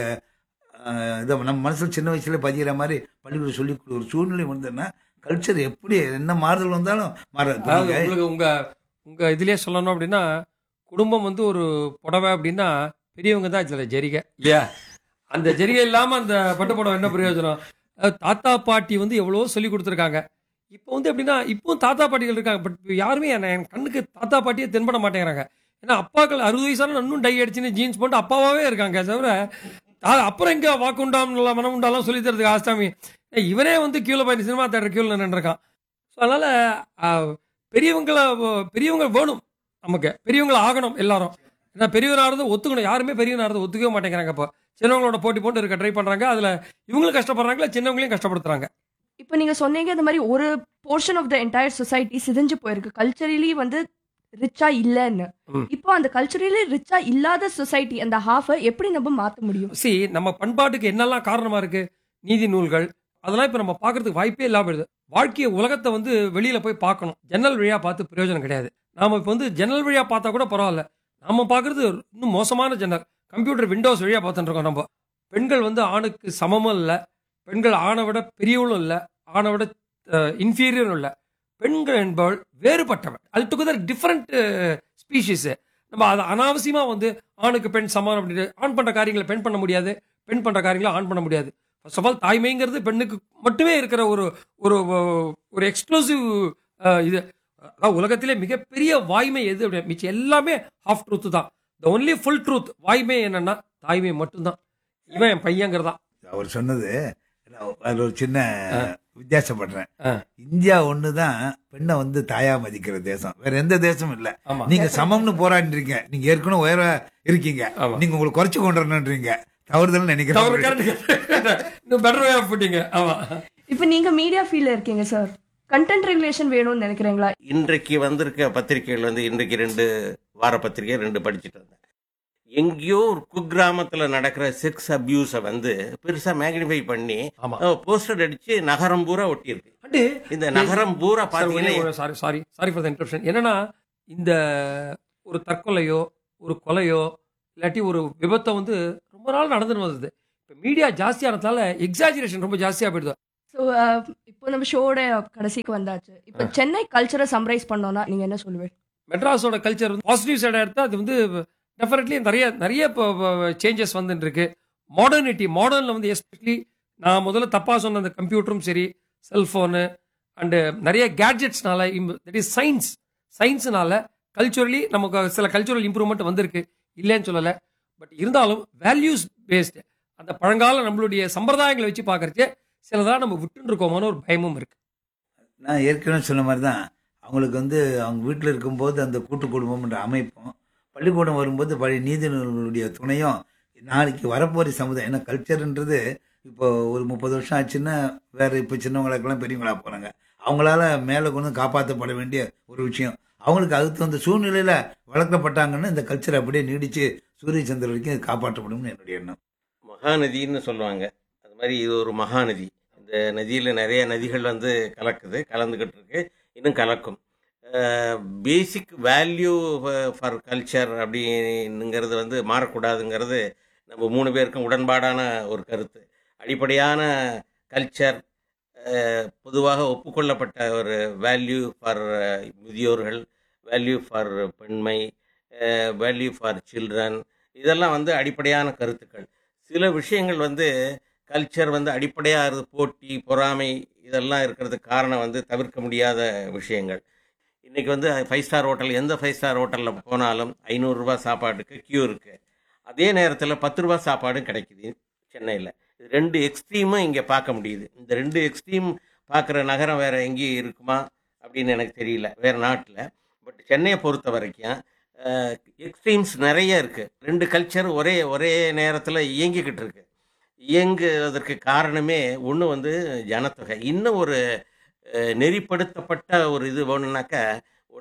ஆஹ், இதை நம்ம மனசில் சின்ன வயசுல பதிகிற மாதிரி பள்ளிக்கூடம் சொல்லி கொடுக்குற ஒரு சூழ்நிலை வந்ததுன்னா கல்ச்சர் எப்படி என்ன மாறுதல் வந்தாலும் மாறாது. அதாவது நீங்க உங்களுக்கு உங்க உங்க இதுலயே சொல்லணும் அப்படின்னா, குடும்பம் வந்து ஒரு புடவை அப்படின்னா பெரியவங்க தான் இதுல ஜரிகை இல்லையா? அந்த ஜரிகை இல்லாம அந்த பட்டு புடவை என்ன பிரயோஜனம்? அதாவது தாத்தா பாட்டி வந்து எவ்வளவோ சொல்லி கொடுத்துருக்காங்க. இப்போ வந்து எப்படின்னா, இப்பவும் தாத்தா பாட்டிகள் இருக்காங்க. பட் யாருமே என்ன என் கண்ணுக்கு தாத்தா பாட்டியே தென்பட மாட்டேங்கிறாங்க. ஏன்னா அப்பாக்கள் அறுபது வயசான இன்னும் டை அடிச்சுன்னு ஜீன்ஸ் போட்டு அப்பாவாவே இருக்காங்க. தவிர தா- அப்புறம் எங்க வாக்குண்டாம் மனம் உண்டாலாம் சொல்லி தரதுக்கு ஆஸ்தாமி ஏய், இவனே வந்து கீழே போய் சினிமா தேட்டர் கீழே நின்றுருக்கான். ஸோ அதனால ஆஹ், பெரியவங்களை பெரியவங்க வேணும், நமக்கு பெரியவங்களை ஆகணும் எல்லாரும். ஏன்னா பெரியவர் ஆகிறது ஒத்துக்கணும். யாருமே பெரியவன் ஆகிறது ஒத்துக்கவே மாட்டேங்கிறாங்க. இப்போ சின்னவங்களோட போட்டி போட்டு இருக்க ட்ரை பண்றாங்க. அதுல இவங்களும் கஷ்டப்படுறாங்களா, சின்னவங்களையும் கஷ்டப்படுத்துறாங்க. இப்போ நீங்க சொன்னீங்க இந்த மாதிரி ஒரு portion of the entire society சிதைஞ்சு போயிருக்கு, கல்ச்சரலி வந்து ரிச்சா இல்லைன்னு. ம். இப்போ அந்த கல்ச்சரலி ரிச்சா இல்லாத சொசைட்டி அந்த ஹாஃபை எப்படி நம்ம மாத்த முடியும்? சி நம்ம பண்பாட்டுக்கு என்னெல்லாம் காரணமா இருக்கு? நீதி நூல்கள் அதெல்லாம் இப்ப நம்ம பார்க்கறதுக்கு வாய்ப்பே இல்லாம போயிடுது. வாழ்க்கைய உலகத்தை வந்து வெளியில போய் பார்க்கணும். ஜன்னல் வழியா பார்த்து பிரயோஜனம் கிடையாது. நாம இப்ப வந்து ஜன்னல் வழியா பார்த்தா கூட பரவாயில்ல. நாம பார்க்கறது இன்னும் மோசமான ஜன்னல், கம்ப்யூட்டர் விண்டோஸ் வழியா பார்த்துட்டு இருக்கோம். நம்ம பெண்கள் வந்து ஆணுக்கு சமமும் இல்லை, பெண்கள் ஆணை விட பெரியவளும் இல்லை, ஆணை விட இன்ஃபீரியரும் இல்லை. பெண்கள் என்பவள் வேறுபட்டவள், அல்டுகெதர் டிஃப்ரெண்ட் ஸ்பீஷிஸ். நம்ம அதை அனாவசியமா வந்து ஆணுக்கு பெண் சமானம் அப்படின்னு ஆண் பண்ற காரியங்களை பெண் பண்ண முடியாது, பெண் பண்ற காரியங்களை ஆண் பண்ண முடியாது. ஃபர்ஸ்ட் ஆஃப் ஆல் தாய்மைங்கிறது பெண்ணுக்கு மட்டுமே இருக்கிற ஒரு ஒரு ஒரு எக்ஸ்க்ளூசிவ் இது. அதான் உலகத்திலே மிகப்பெரிய வாய்மை எது அப்படின்னு, மிச்சம் எல்லாமே ஹாஃப் ட்ரூத் தான். த ஒன்லி ஃபுல் ட்ரூத் வாய்மை என்னன்னா தாய்மை மட்டும்தான். இவன் என் பையங்கிறதான். அவர் சொன்னது நான் அதுல ஒரு சின்ன வித்தியாசப்படுறேன். ஆ. இந்தியா ஒண்ணுதான் பெண்ணை வந்து தாயா மதிக்கிற தேசம், வேற எந்த தேசமும் இல்ல. ஆமா. நீங்க சமம்னு போராடிறீங்க, நீங்க ஏற்கனவே உயர இருக்கீங்க, ஆமா. நீங்க உங்களுக்கு குறைச்சு கொண்டு வரணுன்றீங்க. தவறுதல் தவறு, நினைக்கிறேன். correct. இன்னும் better way of putting it. ஆமா. இப்போ நீங்க மீடியா ஃபீல்ட்ல இருக்கீங்க சார், கண்டென்ட் ரெகுலேஷன் வேணும்னு நினைக்கிறீங்களா? இன்றைக்கு வந்திருக்க பத்திரிகைகள் வந்து இன்றைக்கு ரெண்டு வார பத்திரிகை ரெண்டு படிச்சுட்டு வந்தேன். எங்கேயோ ஒரு குக்கிராமத்துல நடக்கிற செக்ஸ் அபியூஸை வந்து பெருசா மேக்னிஃபை பண்ணி ஆமா. போஸ்டர் அடிச்சு நகரம் பூரா ஒட்டியிருக்கு. அண்டு இந்த நகரம் பூரா பாத்தீங்கன்னா sorry sorry sorry for the interruption. என்னன்னா இந்த ஒரு தற்கொலையோ ஒரு கொலையோ இல்லாட்டி ஒரு விபத்தை வந்து ரொம்ப நாள் நடந்துன்னு வந்தது. இப்போ மீடியா ஜாஸ்தியானதால எக்ஸாஜரேஷன் ரொம்ப ஜாஸ்தியா போயிடுது. ஸோ இப்போ நம்ம ஷோட கடைசிக்கு வந்தாச்சு. இப்போ சென்னை கல்ச்சரை சம்ரைஸ் பண்ணோம்னா நீங்க என்ன சொல்லுவீங்க? மெட்ராஸோட கல்ச்சர் வந்து பாசிட்டிவ் சைடாக எடுத்தால் அது வந்து டெஃபினெட்லி நிறைய நிறைய சேஞ்சஸ் வந்துட்டு இருக்கு. மாடர்னிட்டி மாடர்னில் வந்து எஸ்பெஷலி நான் முதல்ல தப்பாக சொன்ன அந்த கம்ப்யூட்டரும் சரி, செல்ஃபோனு அண்டு நிறைய கேட்ஜெட்ஸ்னால, தட் இஸ் சயின்ஸ் சயின்ஸுனால கல்ச்சுரலி நமக்கு சில கல்ச்சுரல் இம்ப்ரூவ்மெண்ட் வந்திருக்கு, இல்லைன்னு சொல்லலை. பட் இருந்தாலும் வேல்யூஸ் பேஸ்டு அந்த பழங்கால நம்மளுடைய சம்பிரதாயங்களை வச்சு பார்க்கறச்சே சிலதான் நம்ம விட்டுன்னு இருக்கோமான ஒரு பயமும் இருக்கு. நான் ஏற்கனவே சொன்ன மாதிரி தான் அவங்களுக்கு வந்து அவங்க வீட்டில் இருக்கும்போது அந்த கூட்டு குடும்பம்ன்ற அமைப்பும், பள்ளிக்கூடம் வரும்போது பழைய நீதி நூல்களுடைய துணையும், நாளைக்கு வரப்போகிற சமுதாயம். ஏன்னா கல்ச்சர்ன்றது இப்போ ஒரு முப்பது வருஷம் ஆச்சுன்னா வேற இப்போ சின்னவங்களுக்கெல்லாம் பெரியவங்களா போகிறாங்க, அவங்களால மேலே கொண்டு காப்பாற்றப்பட வேண்டிய ஒரு விஷயம். அவங்களுக்கு அதுக்கு தகுந்த சூழ்நிலையில் வளர்க்கப்பட்டாங்கன்னா இந்த கல்ச்சர் அப்படியே நீடிச்சு சூரிய சந்திர வரைக்கும் இது காப்பாற்றப்படும்னு என்னுடைய எண்ணம். மகாநதின்னு சொல்லுவாங்க, அது மாதிரி இது ஒரு மகாநதி. இந்த நதியில் நிறைய நதிகள் வந்து கலக்குது, கலந்துக்கிட்டு இருக்கு, இன்னும் கலக்கும். பேசிக் வேல்யூ ஃபார் கல்ச்சர் அப்படிங்கிறது வந்து மாறக்கூடாதுங்கிறது நம்ம மூணு பேருக்கும் உடன்பாடான ஒரு கருத்து. அடிப்படையான கல்ச்சர் பொதுவாக ஒப்புக்கொள்ளப்பட்ட ஒரு வேல்யூ ஃபார் முதியோர்கள், வேல்யூ ஃபார் பெண்மை, வேல்யூ ஃபார் சில்ட்ரன், இதெல்லாம் வந்து அடிப்படையான கருத்துக்கள். சில விஷயங்கள் வந்து கல்ச்சர் வந்து அடிப்படையாக இருந்து போட்டி பொறாமை இதெல்லாம் இருக்கிறதுக்கு காரணம் வந்து தவிர்க்க முடியாத விஷயங்கள். இன்றைக்கி வந்து ஃபைவ் ஸ்டார் ஹோட்டல், எந்த ஃபைவ் ஸ்டார் ஹோட்டலில் போனாலும் ஐநூறுரூவா சாப்பாட்டுக்கு க்யூ இருக்குது. அதே நேரத்தில் பத்து ரூபா சாப்பாடும் கிடைக்குது சென்னையில். இது ரெண்டு எக்ஸ்ட்ரீமும் இங்கே பார்க்க முடியுது. இந்த ரெண்டு எக்ஸ்ட்ரீம் பார்க்குற நகரம் வேறு எங்கேயும் இருக்குமா அப்படின்னு எனக்கு தெரியல வேறு நாட்டில். பட் சென்னையை பொறுத்த வரைக்கும் எக்ஸ்ட்ரீம்ஸ் நிறைய இருக்குது. ரெண்டு கல்ச்சர் ஒரே ஒரே நேரத்தில் இயங்கிக்கிட்டு இருக்கு. இயங்குவதற்கு காரணமே ஒன்று வந்து ஜனத்தொகை, இன்னும் ஒரு நெறிப்படுத்தப்பட்ட ஒரு இது வேணும்னாக்கா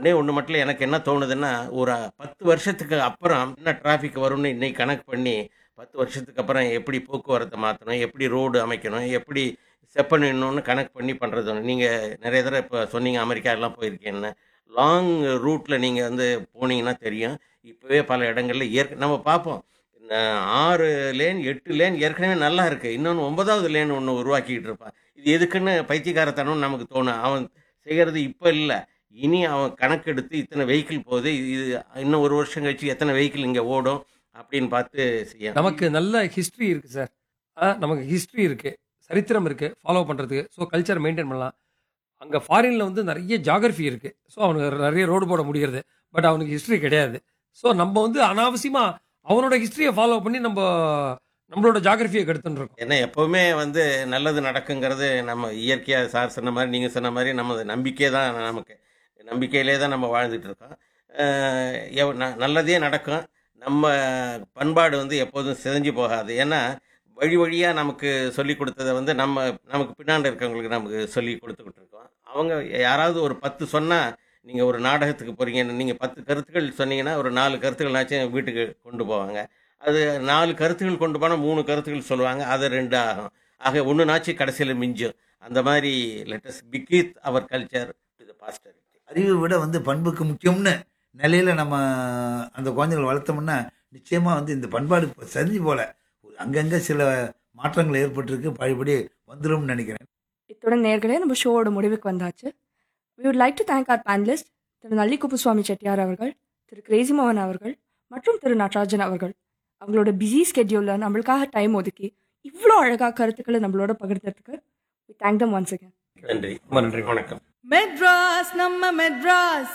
ஒன்றே ஒன்று மட்டும் எனக்கு என்ன தோணுதுன்னா, ஒரு பத்து வருஷத்துக்கு அப்புறம் என்ன டிராஃபிக் வரும்னு இன்னைக்கு கணக்கு பண்ணி, பத்து வருஷத்துக்கு அப்புறம் எப்படி போக்குவரத்தை மாற்றணும், எப்படி ரோடு அமைக்கணும், எப்படி செப்பனிடணும்னு கணக்கு பண்ணி பண்ணுறது. நீங்கள் நிறைய தடவை இப்போ சொன்னீங்க அமெரிக்கா எல்லாம் போயிருக்கேன்னு. லாங் ரூட்டில் நீங்கள் வந்து போனீங்கன்னா தெரியும். இப்போவே பல இடங்களில் ஏற்க நம்ம பார்ப்போம். அஹ் ஆறு லேன் எட்டு லேன் ஏற்கனவே நல்லா இருக்குது, இன்னொன்று ஒன்பதாவது லேன் ஒன்று உருவாக்கிக்கிட்டு இருப்பான். இது எதுக்குன்னு பைத்தியக்காரத்தனம்னு நமக்கு தோணும். அவன் செய்கிறது இப்போ இல்லை, இனி அவன் கணக்கெடுத்து இத்தனை வெஹிக்கிள் போகுது, இது இன்னும் ஒரு வருஷம் கழிச்சு எத்தனை வெஹிக்கிள் இங்கே ஓடும் அப்படின்னு பார்த்து செய்யணும். நமக்கு நல்ல ஹிஸ்ட்ரி இருக்குது சார். ஆ நமக்கு ஹிஸ்ட்ரி இருக்குது, சரித்திரம் இருக்குது ஃபாலோ பண்ணுறதுக்கு. ஸோ கல்ச்சரை மெயின்டைன் பண்ணலாம். அங்கே ஃபாரினில் வந்து நிறைய ஜாகிரஃபி இருக்குது. ஸோ அவனுக்கு நிறைய ரோடு போட முடிகிறது. பட் அவனுக்கு ஹிஸ்ட்ரி கிடையாது. ஸோ நம்ம வந்து அனாவசியமாக அவனோட ஹிஸ்ட்ரியை ஃபாலோ பண்ணி நம்ம நம்மளோட ஜாகிரஃபியை கெடுத்துன்னு இருக்கோம். ஏன்னா எப்போவுமே வந்து நல்லது நடக்குங்கிறது நம்ம இயற்கையாக சார் சொன்ன மாதிரி நீங்கள் சொன்ன மாதிரி நம்ம நம்பிக்கை தான். நமக்கு நம்பிக்கையிலே தான் நம்ம வாழ்ந்துட்டு இருக்கோம். அஹ் எவ்- ந- நல்லதே நடக்கும். நம்ம பண்பாடு வந்து எப்போதும் சிதைஞ்சு போகாது. ஏன்னா வழி வழியாக நமக்கு சொல்லி கொடுத்ததை வந்து நம்ம நமக்கு பின்னாண்டு இருக்கவங்களுக்கு நமக்கு சொல்லி கொடுத்துக்கிட்டு இருக்கோம். அவங்க யாராவது ஒரு பத்து சொன்னால், நீங்கள் ஒரு நாடகத்துக்கு போகிறீங்கன்னு நீங்கள் பத்து கருத்துக்கள் சொன்னீங்கன்னா ஒரு நாலு கருத்துக்கள்னாச்சும் வீட்டுக்கு கொண்டு போவாங்க. அது நாலு கருத்துக்கள் கொண்டு போனால் மூணு கருத்துக்கள் சொல்லுவாங்க, அது ரெண்டு ஆகும். ஆக ஒன்றுனாச்சும் கடைசியில் மிஞ்சும். அந்த மாதிரி lettuce பிகீத் our culture to the pastor. அறிவை விட வந்து பண்புக்கு முக்கியம்னு நிலையில நம்ம அந்த குழந்தைகளை வளர்த்தோம்னா நிச்சயமா வந்து இந்த பண்பாடு இப்ப சரிஞ்சு போல ஒரு அங்கங்க சில மாற்றங்கள் ஏற்பட்டிருக்கு, பழையபடி வந்துரும்னு நினைக்கிறேன். இத்துடன் நேர்களே நம்ம ஷோவோட முடிவுக்கு வந்தாச்சு. We would like to thank our panelists, திரு நல்லி குப்புசுவாமி செட்டியார் அவர்கள், திரு கிரேசி மோகன் அவர்கள் மற்றும் திரு நடராஜன் அவர்கள். அவங்களோட பிஸி ஸ்கெட்யூலில் நம்மளுக்காக டைம் ஒதுக்கி இவ்வளோ அழகாக கருத்துக்களை நம்மளோட பகிர்ந்ததுக்கு we thank them once again. நன்றி, ரொம்ப நன்றி, வணக்கம். Madras, Namma Madras.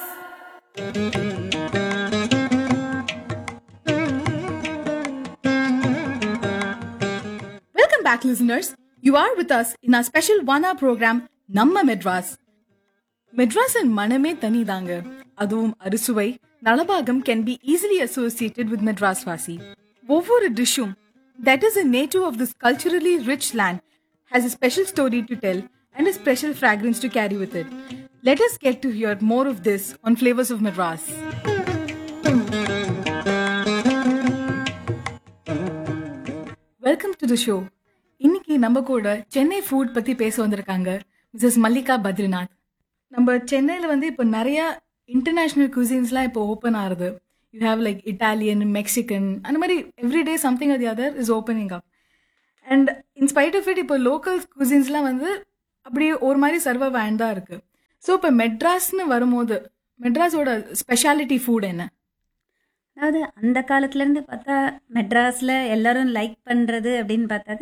Welcome back, listeners. You are with us in our special one-hour program, Namma Madras. Madras and Maname Tani Danga. Adum Arusuvai, Nalabagam can be easily associated with Madras Vasi. Ovuru dishum, that is a native of this culturally rich land, has a special story to tell and a special fragrance to carry with it. Let us get to hear more of this on Flavors of Madras. Welcome to the show. இன்னைக்கு நம்ம கூட Chennai food பத்தி பேச வந்திருக்காங்க Mrs Mallika Badrinath. நம்ம சென்னையில் வந்து இப்போ நிறைய இன்டர்நேஷ்னல் குசின்ஸ்லாம் இப்போ ஓப்பன் ஆகுது. You have like Italian, Mexican, அந்த மாதிரி everyday something R the other is opening up. And in spite of it இப்போ லோக்கல் குசின்ஸ்லாம் வந்து அப்படியே ஒரு மாதிரி சர்வ வேண்ட் தான் இருக்கு. ஸோ இப்போ மெட்ராஸ்னு வரும்போது மெட்ராஸோட ஸ்பெஷாலிட்டி ஃபுட் என்ன? அதாவது அந்த காலத்துலேருந்து பார்த்தா மெட்ராஸில் எல்லாரும் லைக் பண்ணுறது அப்படின்னு பார்த்தாக்க,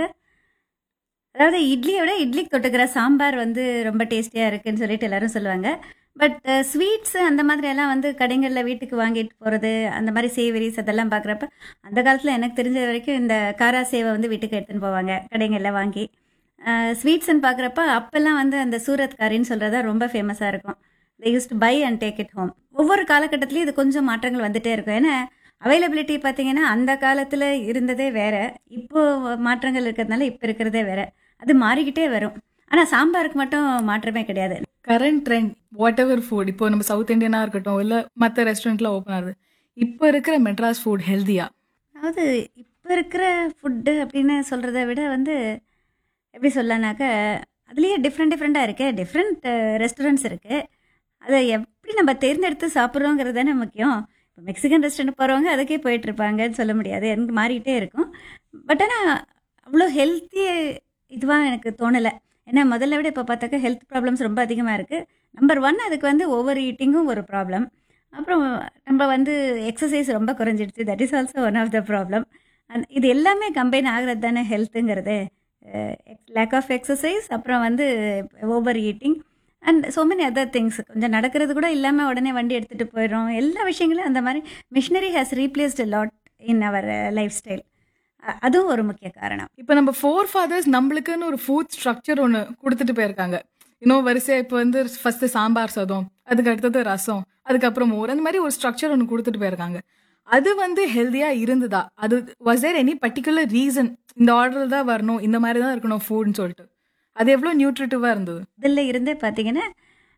அதாவது இட்லியை விட இட்லிக்கு தொட்டுக்கிற சாம்பார் வந்து ரொம்ப டேஸ்டியாக இருக்குன்னு சொல்லிட்டு எல்லாரும் சொல்லுவாங்க. பட் ஸ்வீட்ஸு அந்த மாதிரியெல்லாம் வந்து கடைகளில் வீட்டுக்கு வாங்கிட்டு போகிறது, அந்த மாதிரி சேவரிஸ் அதெல்லாம் பார்க்குறப்ப அந்த காலத்தில் எனக்கு தெரிஞ்ச வரைக்கும் இந்த காரா சேவை வந்து வீட்டுக்கு எடுத்துன்னு போவாங்க கடைகளில் வாங்கி. ஸ்வீட்ஸ்ன்னு பார்க்குறப்ப அப்போல்லாம் வந்து அந்த சூரத் காரின்னு சொல்கிறதா ரொம்ப ஃபேமஸாக இருக்கும். they used to buy and take it home. ஒவ்வொரு காலகட்டத்திலையும் இது கொஞ்சம் மாற்றங்கள் வந்துகிட்டே இருக்கும். ஏன்னா அவைலபிலிட்டி பார்த்தீங்கன்னா அந்த காலத்தில் இருந்ததே வேறு, இப்போது மாற்றங்கள் இருக்கிறதுனால இப்போ இருக்கிறதே வேறு. அது மாறிக்கிட்டே வரும். ஆனால் சாம்பாருக்கு மட்டும் மாற்றமே கிடையாது. Current trend what ever food, இப்போ நம்ம சவுத் இண்டியனாக இருக்கட்டும் இல்லை மற்ற ரெஸ்டாரண்ட்லாம் ஓப்பன் ஆகுது, இப்போ இருக்கிற மெட்ராஸ் ஃபுட் ஹெல்த்தியா? அதாவது இப்போ இருக்கிற ஃபுட்டு அப்படின்னு சொல்கிறத விட வந்து எப்படி சொல்லனாக்கா அதுலேயே டிஃப்ரெண்ட் டிஃப்ரெண்ட்டாக இருக்குது. டிஃப்ரெண்ட் ரெஸ்டாரண்ட்ஸ் இருக்குது. அதை எப்படி நம்ம தேர்ந்தெடுத்து சாப்பிட்றோங்கிறது தானே முக்கியம். இப்போ மெக்சிகன் ரெஸ்டாரண்ட் போகிறவங்க அதுக்கே போயிட்டுருப்பாங்கன்னு சொல்ல முடியாது, எனக்கு மாறிக்கிட்டே இருக்கும். பட் ஆனால் அவ்வளோ ஹெல்த்தி இதுவாக எனக்கு தோணலை. ஏன்னா முதல்ல விட இப்போ பார்த்தாக்கா ஹெல்த் ப்ராப்ளம்ஸ் ரொம்ப அதிகமாக இருக்குது. நம்பர் ஒன், அதுக்கு வந்து ஓவர் ஈட்டிங்கும் ஒரு ப்ராப்ளம். அப்புறம் நம்ம வந்து எக்ஸசைஸ் ரொம்ப குறைஞ்சிடுச்சு, that is also one of the problem. And இது எல்லாமே கம்பைன் ஆகிறது தானே ஹெல்த்துங்கிறது. லேக் ஆஃப் எக்ஸசைஸ், அப்புறம் வந்து over eating and so many other things. கொஞ்சம் நடக்கிறது கூட இல்லாமல் உடனே வண்டி எடுத்துகிட்டு போயிடும். எல்லா விஷயங்களும் அந்த மாதிரி machinery has replaced lot in our life style. அதுவும் ஒரு முக்கிய காரணம். இப்போ நம்ம ஃபோர் ஃபாதர்ஸ் நம்மளுக்குன்னு ஒரு ஃபுட் ஸ்ட்ரக்சர் ஒன்று கொடுத்துட்டு போயிருக்காங்க. இன்னும் வரிசையாக இப்போ வந்து ஃபர்ஸ்ட் சாம்பார் சாதம், அதுக்கு அடுத்தது ரசம், அதுக்கப்புறம் மோர், அந்த மாதிரி ஒரு ஸ்ட்ரக்சர் ஒன்று கொடுத்துட்டு போயிருக்காங்க. அது வந்து ஹெல்த்தியாக இருந்ததா? அது was there any particular reason இந்த ஆர்டர் தான் வரணும், இந்த மாதிரி தான் இருக்கணும் ஃபுட்னு சொல்லிட்டு? அது எவ்வளோ நியூட்ரிட்டிவாக இருந்தது? இதில் இருந்தே பார்த்தீங்கன்னா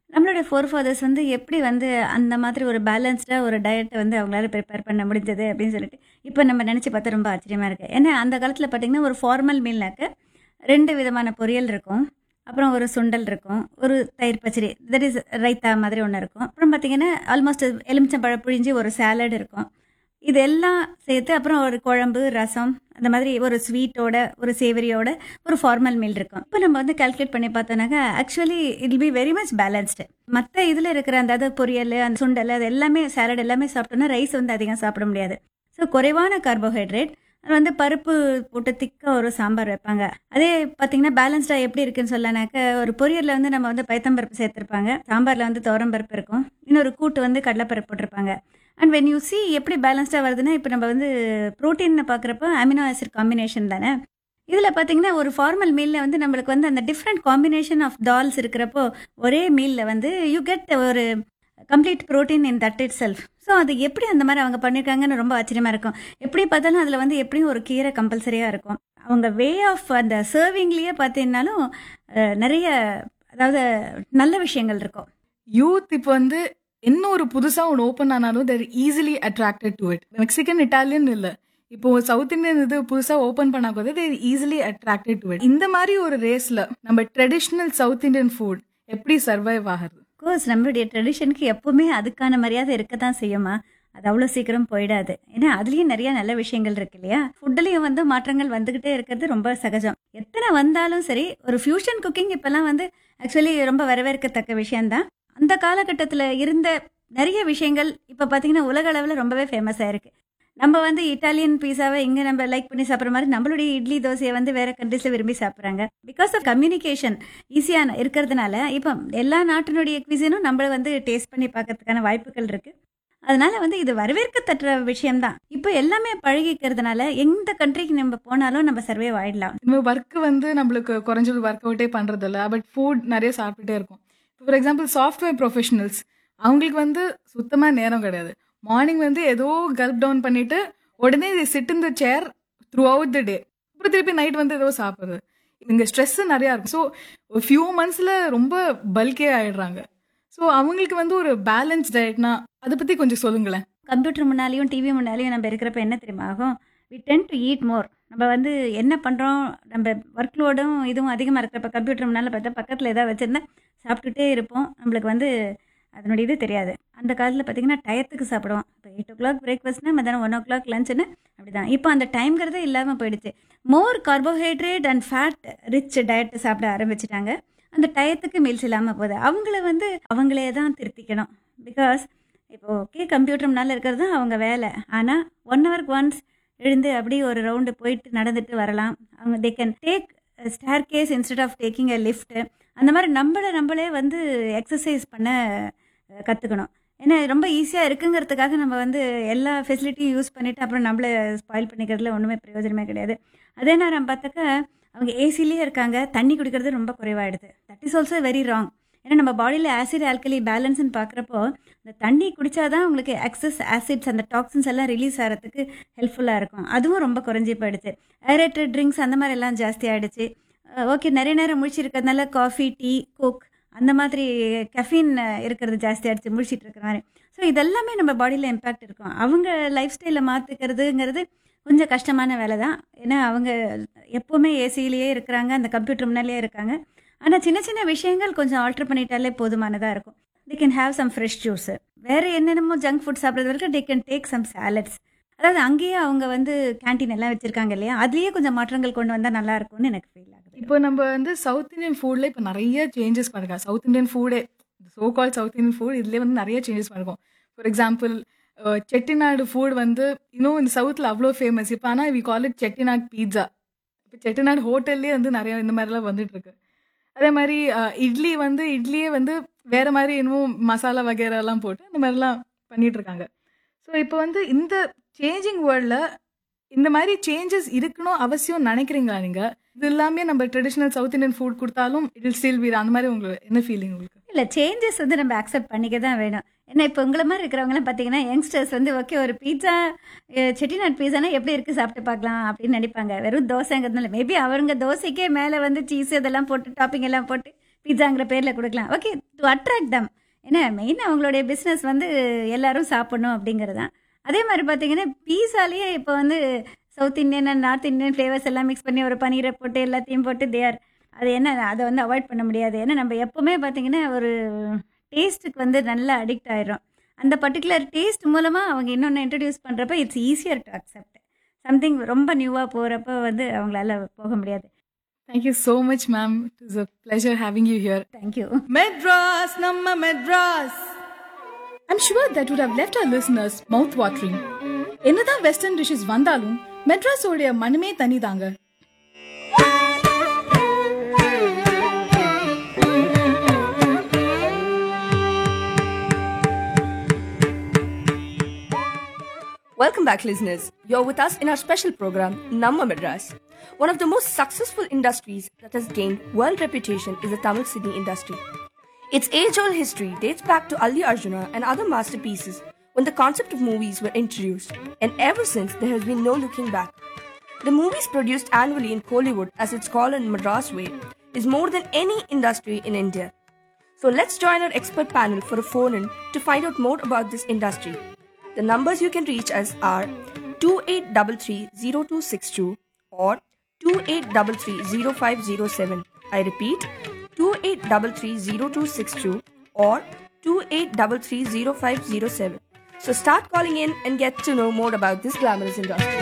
நம்மளோட ஃபோர் ஃபாதர்ஸ் வந்து எப்படி வந்து அந்த மாதிரி ஒரு பேலன்ஸ்டாக ஒரு டயட்டை வந்து அவங்களால ப்ரிப்பேர் பண்ண முடிஞ்சது அப்படின்னு சொல்லிட்டு இப்போ நம்ம நினச்சி பார்த்தா ரொம்ப ஆச்சரியமாக இருக்குது. ஏன்னா அந்த காலத்தில் பார்த்திங்கன்னா ஒரு ஃபார்மல் மீல்னாக்க ரெண்டு விதமான பொரியல் இருக்கும், அப்புறம் ஒரு சுண்டல் இருக்கும், ஒரு தயிர் பச்சடி, தட் இஸ் ரைத்தா மாதிரி ஒன்று இருக்கும், அப்புறம் பார்த்திங்கன்னா ஆல்மோஸ்ட் எலுமிச்சம்பழம் புழிஞ்சி ஒரு சாலட் இருக்கும். இதெல்லாம் சேர்த்து அப்புறம் ஒரு குழம்பு, ரசம், அந்த மாதிரி ஒரு ஸ்வீட்டோட ஒரு சேவரியோட ஒரு ஃபார்மல் மீல் இருக்கும். இப்போ நம்ம வந்து கால்குலேட் பண்ணி பார்த்தோன்னாக்கா actually it will be very much balanced. மற்ற இதில் இருக்கிற அந்த அது பொரியல், அந்த சுண்டல், அது எல்லாமே சாலட் எல்லாமே சாப்பிட்டோன்னா ரைஸ் வந்து அதிகம் சாப்பிட முடியாது. ஸோ குறைவான கார்போஹைட்ரேட், அது வந்து பருப்பு போட்டு திக்காக ஒரு சாம்பார் வைப்பாங்க. அதே பார்த்தீங்கன்னா பேலன்ஸ்டாக எப்படி இருக்குன்னு சொல்லனாக்க ஒரு பொரியலில் வந்து நம்ம வந்து பைத்தம்பருப்பு சேர்த்துருப்பாங்க, சாம்பாரில் வந்து துவரம்பருப்பு இருக்கும், இன்னொரு கூட்டு வந்து கடலைப்பருப்பு போட்டிருப்பாங்க. அண்ட் வென் யூ சி எப்படி பேலன்ஸ்டாக வருதுன்னா இப்போ நம்ம வந்து ப்ரோட்டீன் பார்க்குறப்போ அமினோ ஆசிட் காம்பினேஷன் தானே. இதில் பார்த்தீங்கன்னா ஒரு ஃபார்மல் மீலில் வந்து நம்மளுக்கு வந்து அந்த டிஃப்ரெண்ட் காம்பினேஷன் ஆஃப் டால்ஸ் இருக்கிறப்போ ஒரே மீலில் வந்து யூ கெட் ஒரு complete protein in that it self. So அது எப்படி அந்த மாதிரி அவங்க பண்ணியிருக்காங்கன்னு ரொம்ப ஆச்சரியமாக இருக்கும். எப்படி பார்த்தாலும் அதில் வந்து எப்படியும் ஒரு கீரை கம்பல்சரியாக இருக்கும். அவங்க வே ஆஃப் அந்த சர்விங்லேயே பார்த்தீங்கன்னாலும் நிறைய அதாவது நல்ல விஷயங்கள் இருக்கும். யூத் இப்போ வந்து என்ன ஒரு புதுசாக ஒன்று ஓப்பன் ஆனாலும் தேர் easily attracted to it. Mexican, Italian இல்லை, இப்போ சவுத் இந்தியன் இது புதுசாக ஓப்பன் பண்ணா கூட தேர் ஈஸிலி அட்ராக்டட் டு இட். இந்த மாதிரி ஒரு ரேஸில் நம்ம ட்ரெடிஷ்னல் சவுத் இந்தியன் ஃபுட் எப்படி சர்வைவ் ஆகுது? கோர்ஸ் நம்மளுடைய ட்ரெடிஷனுக்கு எப்பவுமே அதுக்கான மரியாதை இருக்க தான் செய்யுமா, அது அவ்வளோ சீக்கிரம் போயிடாது. ஏன்னா அதுலேயும் நிறைய நல்ல விஷயங்கள் இருக்கு இல்லையா. ஃபுட்லேயும் வந்து மாற்றங்கள் வந்துக்கிட்டே இருக்கிறது ரொம்ப சகஜம். எத்தனை வந்தாலும் சரி ஒரு ஃபியூஷன் குக்கிங் இப்போல்லாம் வந்து ஆக்சுவலி ரொம்ப வரவேற்கத்தக்க விஷயம்தான். அந்த காலகட்டத்தில் இருந்த நிறைய விஷயங்கள் இப்போ பார்த்தீங்கன்னா உலக அளவில் ரொம்பவே ஃபேமஸ் ஆயிருக்கு. நம்ம வந்து இட்டாலியன் பீஸாவை இங்கே நம்ம லைக் பண்ணி சாப்பிட்ற மாதிரி நம்மளுடைய இட்லி தோசையை வந்து வேறு கண்ட்ரீஸில் விரும்பி சாப்பிட்றாங்க. பிகாஸ் ஆஃப் கம்யூனிகேஷன் ஈஸியாக இருக்கிறதுனால இப்போ எல்லா நாட்டினுடைய குவிசனும் நம்மளை வந்து டேஸ்ட் பண்ணி பார்க்கறதுக்கான வாய்ப்புகள் இருக்குது. அதனால வந்து இது வரவேற்கத்தக்க விஷயம்தான். இப்போ எல்லாமே பழகிக்கிறதுனால எந்த கண்ட்ரிக்கு நம்ம போனாலும் நம்ம சர்வே ஆயிடலாம். நம்ம ஒர்க்கு வந்து நம்மளுக்கு குறைஞ்சது ஒர்க் அவுட்டே பண்ணுறதில்ல, பட் ஃபுட் நிறைய சாப்பிட்டுட்டே இருக்கும். ஃபார் எக்ஸாம்பிள் சாஃப்ட்வேர் ப்ரொஃபஷனல்ஸ், அவங்களுக்கு வந்து சுத்தமாக நேரம் கிடையாது. மார்னிங் வந்து ஏதோ கல்ப் டவுன் பண்ணிட்டு உடனே sit in the chair through out the டே, அப்புறம் திருப்பி நைட் வந்து ஏதோ சாப்பிட்றது. இங்கே ஸ்ட்ரெஸ்ஸு நிறையா இருக்கும். ஸோ ஒரு ஃபியூ மந்த்ஸில் ரொம்ப பல்கே ஆகிடுறாங்க. ஸோ அவங்களுக்கு வந்து ஒரு பேலன்ஸ் டயட்னா அதை பற்றி கொஞ்சம் சொல்லுங்களேன். கம்ப்யூட்டர் முன்னாலேயும் டிவி முன்னாலேயும் நம்ம இருக்கிறப்ப என்ன தெரியுமா ஆகும், வி டென் டு ஈட் மோர். நம்ம வந்து என்ன பண்ணுறோம், நம்ம ஒர்க் லோடும் இதுவும் அதிகமாக இருக்கிறப்ப கம்ப்யூட்டர் முன்னால் பார்த்தா பக்கத்தில் ஏதாவது வச்சுருந்தா சாப்பிட்டுட்டே இருப்போம். நம்மளுக்கு வந்து அதனுடைய இது தெரியாது. அந்த காலத்தில் பார்த்திங்கன்னா டயத்துக்கு சாப்பிடுவோம். இப்போ எயிட் ஓ கிளாக் பிரேக்ஃபாஸ்ட்னா மத்தியானம் ஒன் ஓ கிளாக் லஞ்சுன்னு அப்படி தான். இப்போ அந்த டைம்ங்கிறதே இல்லாமல் போயிடுச்சு. மோர் carbohydrate and fat rich diet சாப்பிட ஆரம்பிச்சிட்டாங்க. அந்த டயத்துக்கு மீல்ஸ் இல்லாமல் போகுது. அவங்கள வந்து அவங்களே தான் திருத்திக்கணும். பிகாஸ் இப்போ ஓகே கம்ப்யூட்டர் முன்னால் இருக்கிறது தான் அவங்க வேலை. ஆனால் ஒன் ஹவருக்கு ஒன்ஸ் எழுந்து அப்படியே ஒரு ரவுண்டு போயிட்டு நடந்துட்டு வரலாம். அவங்க they can take stair case instead of taking a lift. அந்த மாதிரி நம்மளை நம்மளே வந்து எக்ஸசைஸ் பண்ண கற்றுக்கணும். ஏன்னா ரொம்ப ஈஸியாக இருக்குங்கிறதுக்காக நம்ம வந்து எல்லா ஃபெசிலிட்டியும் யூஸ் பண்ணிவிட்டு அப்புறம் நம்மளை ஸ்பாயில் பண்ணிக்கிறதுல ஒன்றுமே பிரயோஜனமே கிடையாது. அதே நேரம் பார்த்தாக்கா அவங்க ஏசிலேயே இருக்காங்க, தண்ணி குடிக்கிறது ரொம்ப குறைவாயிடுது. That is also very wrong. ஏன்னா நம்ம பாடியில் ஆசிட் ஆல்கலி பேலன்ஸ்ன்னு பார்க்குறப்போ இந்த தண்ணி குடித்தாதான் உங்களுக்கு எக்ஸஸ் ஆசிட்ஸ் அந்த டாக்ஸின்ஸ் எல்லாம் ரிலீஸ் ஆகிறதுக்கு ஹெல்ப்ஃபுல்லாக இருக்கும். அதுவும் ரொம்ப குறைஞ்சி போயிடுச்சு. ஏரேட்டட் ட்ரிங்க்ஸ் அந்த மாதிரி எல்லாம் ஜாஸ்தி ஆகிடுச்சு. ஓகே நிறைய நேரம் முழிச்சிருக்கிறதுனால காஃபி, டீ, கோக் அந்த மாதிரி கெஃபீன் இருக்கிறது ஜாஸ்தி ஆகிடுச்சு முழிச்சிட்டு இருக்கிற மாதிரி. ஸோ இதெல்லாமே நம்ம பாடியில் இம்பேக்ட் இருக்கும். அவங்க லைஃப் ஸ்டைலில் மாற்றிக்கிறதுங்கிறது கொஞ்சம் கஷ்டமான வேலை தான். ஏன்னா அவங்க எப்போவுமே ஏசியிலேயே இருக்கிறாங்க, அந்த கம்ப்யூட்டர் முன்னாலேயே இருக்காங்க. ஆனால் சின்ன சின்ன விஷயங்கள் கொஞ்சம் ஆல்ட்ரு பண்ணிட்டாலே போதுமானதாக இருக்கும். they can have some fresh juice. வேறு என்னென்னமோ ஜங்க் ஃபுட் சாப்பிட்றது வரைக்கும் they can take some salads. அதாவது அங்கேயே அவங்க வந்து கேன்டீன் எல்லாம் வச்சுருக்காங்க இல்லையா, அதுலேயே கொஞ்சம் மாற்றங்கள் கொண்டு வந்தால் நல்லா இருக்கும்னு எனக்கு ஃபீல் ஆகுது. இப்போ நம்ம வந்து சவுத் இந்தியன் ஃபுட்டில் இப்போ நிறைய சேஞ்சஸ் பண்ணிருக்கோம். சவுத் இந்தியன் ஃபுடே சோ கால் சவுத் இந்தியன் ஃபுட் இதுலேயே வந்து நிறைய சேஞ்சஸ் பண்ணிருக்கோம். ஃபார் எக்ஸாம்பிள் செட்டிநாடு ஃபுட் வந்து இன்னும் இந்த சவுத்தில் அவ்வளோ ஃபேமஸ். இப்போ ஆனால் we call it Chettinad pizza. இப்போ செட்டிநாடு ஹோட்டல்லே வந்து நிறைய இந்த மாதிரிலாம் வந்துட்டுருக்கு. அதே மாதிரி இட்லி வந்து இட்லியே வந்து வேறு மாதிரி இன்னும் மசாலா வகைரெல்லாம் போட்டு அந்த மாதிரிலாம் பண்ணிகிட்ருக்காங்க. ஸோ இப்போ வந்து இந்த சேஞ்சிங் வேர்ல்டில் இந்த மாதிரி சேஞ்சஸ் இருக்கணும் அவசியம் நினைக்கிறீங்களா நீங்கள்? இது எல்லாமே நம்ம ட்ரெடிஷ்னல் சவுத் இந்தியன் ஃபுட் கொடுத்தாலும் இட் வில் ஸ்டில் பி அந்த மாதிரி உங்களுக்கு என்ன ஃபீலிங் உங்களுக்கு? இல்லை சேஞ்சஸ் வந்து நம்ம அக்செப்ட் பண்ணிக்க தான் வேணும். ஏன்னா இப்போ உங்களை மாதிரி இருக்கிறவங்களாம் பார்த்தீங்கன்னா யங்ஸ்டர்ஸ் வந்து ஓகே ஒரு பீட்சா செட்டிநாடு பீஸானா எப்படி இருக்குது சாப்பிட்டு பார்க்கலாம் அப்படின்னு நினைப்பாங்க. வெறும் தோசைங்கிறதுனால மேபி அவங்க தோசைக்கே மேலே வந்து சீஸ் இதெல்லாம் போட்டு டாப்பிங் எல்லாம் போட்டு பிட்சாங்கிற பேரில் கொடுக்கலாம். ஓகே, டு அட்ராக்ட் தம். ஏன்னா மெயின் அவங்களுடைய பிஸ்னஸ் வந்து எல்லாரும் சாப்பிடணும் அப்படிங்கிறது தான். அதே மாதிரி பார்த்தீங்கன்னா பீஸாலேயே இப்போ வந்து south Indian and north Indian flavours எல்லாம் மிக்ஸ் பண்ணி ஒரு பன்னீரை போட்டு எல்லாத்தையும் போட்டு தேர், அது என்ன அதை வந்து அவாய்ட் பண்ண முடியாது. ஏன்னா நம்ம எப்போவுமே பார்த்தீங்கன்னா ஒரு டேஸ்ட்டுக்கு வந்து நல்லா அடிக்ட் ஆயிடும். அந்த பர்டிகுலர் டேஸ்ட் மூலமாக அவங்க இன்னொன்று இன்ட்ரடியூஸ் பண்ணுறப்ப it's easier to accept. Something ரொம்ப நியூவாக போகிறப்ப வந்து அவங்களால போக முடியாது. Thank you so much, ma'am. It was a pleasure having you here. Thank you. Madras, Namma Madras. I'm sure that would have left our listeners mouth-watering. என்னதான் western dishes வந்தாலும் மெட்ராஸோடைய மனமே தனிதாங்க. Welcome back, listeners. You're with us in our special program, Namma Madras. One of the most successful industries that has gained world reputation is the Tamil cine industry. Its age-old history dates back to Ali Arjuna and other masterpieces when the concept of movies were introduced, and ever since there has been no looking back. The movies produced annually in Kollywood, as it's called in Madras way, is more than any industry in India. So let's join our expert panel for a phone-in to find out more about this industry. The numbers you can reach us are two eight three three zero two six two or two eight three three zero five zero seven. I repeat, two eight three three zero two six two or two eight three three zero five zero seven. So start calling in and get to know more about this glamorous industry.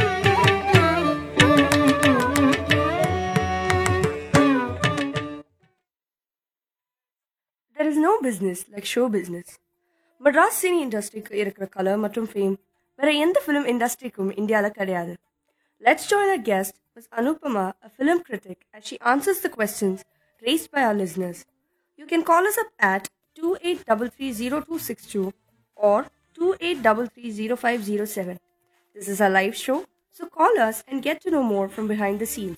There is no business like show business. Madras cine industryக்கு இருக்கிற colour மற்றும் fame வேற எந்த film இண்டஸ்ட்ரிக்கும் இந்தியாவில் கிடையாது. Let's join our guest, Miz Anupama, a film critic, as she answers the questions raised by our listeners. You can call us up at two eight three three zero two six two or two eight three three zero five zero seven. This is a live show, so call us and get to know more from behind the scenes.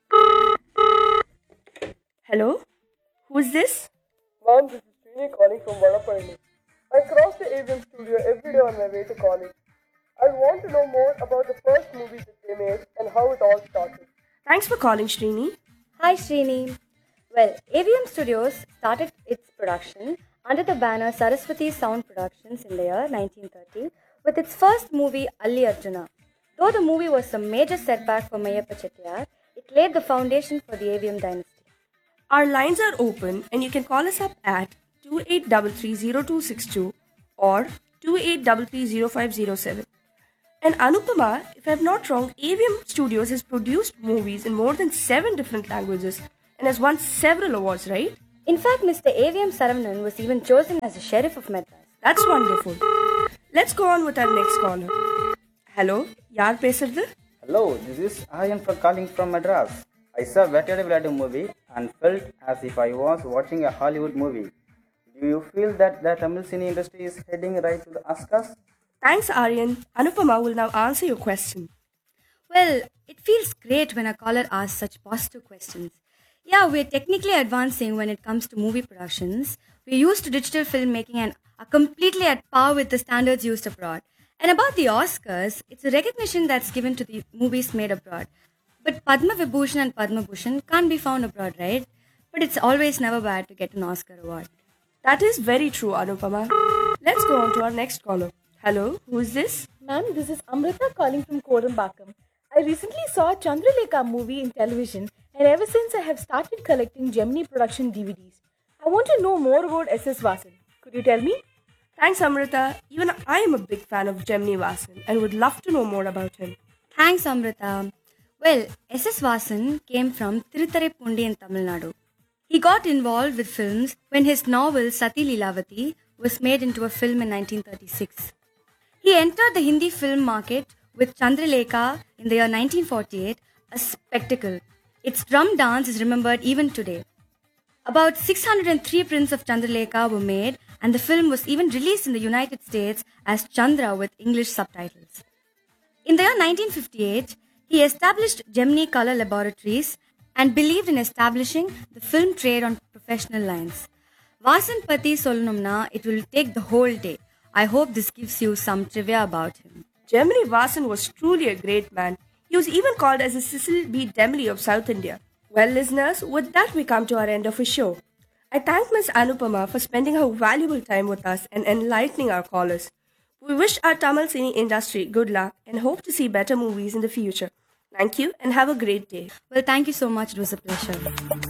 Hello? Who is this? Ma'am, this is Srini calling from Vadapalli. I cross the A V M studio every day on my way to college. I want to know more about the first movie that they made and how it all started. Thanks for calling, Srini. Hi Srini. Well, A V M Studios started its production under the banner Saraswati Sound Productions in the year nineteen thirty with its first movie Ali Arjuna. Though the movie was a major setback for Mayappa Chettiar, it laid the foundation for the A V M dynasty. Our lines are open and you can call us up at two eight three three zero two six two or two eight three three zero five zero seven. And Anupama, if I'm not wrong, A V M Studios has produced movies in more than seven different languages and has won several awards, right? In fact, Mister A V M Saravanan was even chosen as the sheriff of Madras. That's wonderful. Let's go on with our next caller. Hello, yaar pesardu? Hello, this is Aryan for calling from Madras. I saw Vettiyadu Viladu movie and felt as if I was watching a Hollywood movie. Do you feel that the Tamil cine industry is heading right to the Oscars? Thanks, Aryan. Anupama will now answer your question. Well, it feels great when a caller asks such positive questions. Yeah, we're technically advancing when it comes to movie productions. We're used to digital filmmaking and are completely at par with the standards used abroad. And about the Oscars, it's a recognition that's given to the movies made abroad. But Padma Vibhushan and Padma Bhushan can't be found abroad, right? But it's always never bad to get an Oscar award. That is very true, Anupama. Let's go on to our next caller. Hello, who is this? Ma'am, this is Amrita calling from Kodambakam. I recently saw Chandralekha movie in television and ever since I have started collecting Gemini production D V Ds. I want to know more about S S Vasan. Could you tell me? Thanks, Amrita. Even I am a big fan of Gemini Vasan and would love to know more about him. Thanks, Amrita. Well, S S Vasan came from Tiruthurai in Tamil Nadu. He got involved with films when his novel Sati Leelavati was made into a film in nineteen thirty-six. He entered the Hindi film market with Chandralekha in the year nineteen forty-eight, a spectacle. Its drum dance is remembered even today. About six hundred three prints of Chandralekha were made and the film was even released in the United States as Chandra with English subtitles. In the year nineteen fifty-eight, he established Gemini Color Laboratories and believed in establishing the film trade on professional lines. Vasan Pati Solnumna, it will take the whole day. I hope this gives you some trivia about him. Gemini Vasan was truly a great man. He was even called as the Cecil B. Demley of South India. Well, listeners, with that we come to our end of our show. I thank Miss Anupama for spending her valuable time with us and enlightening our callers. We wish our Tamil cine industry good luck and hope to see better movies in the future. Thank you and have a great day. Well, thank you so much. It was a pleasure.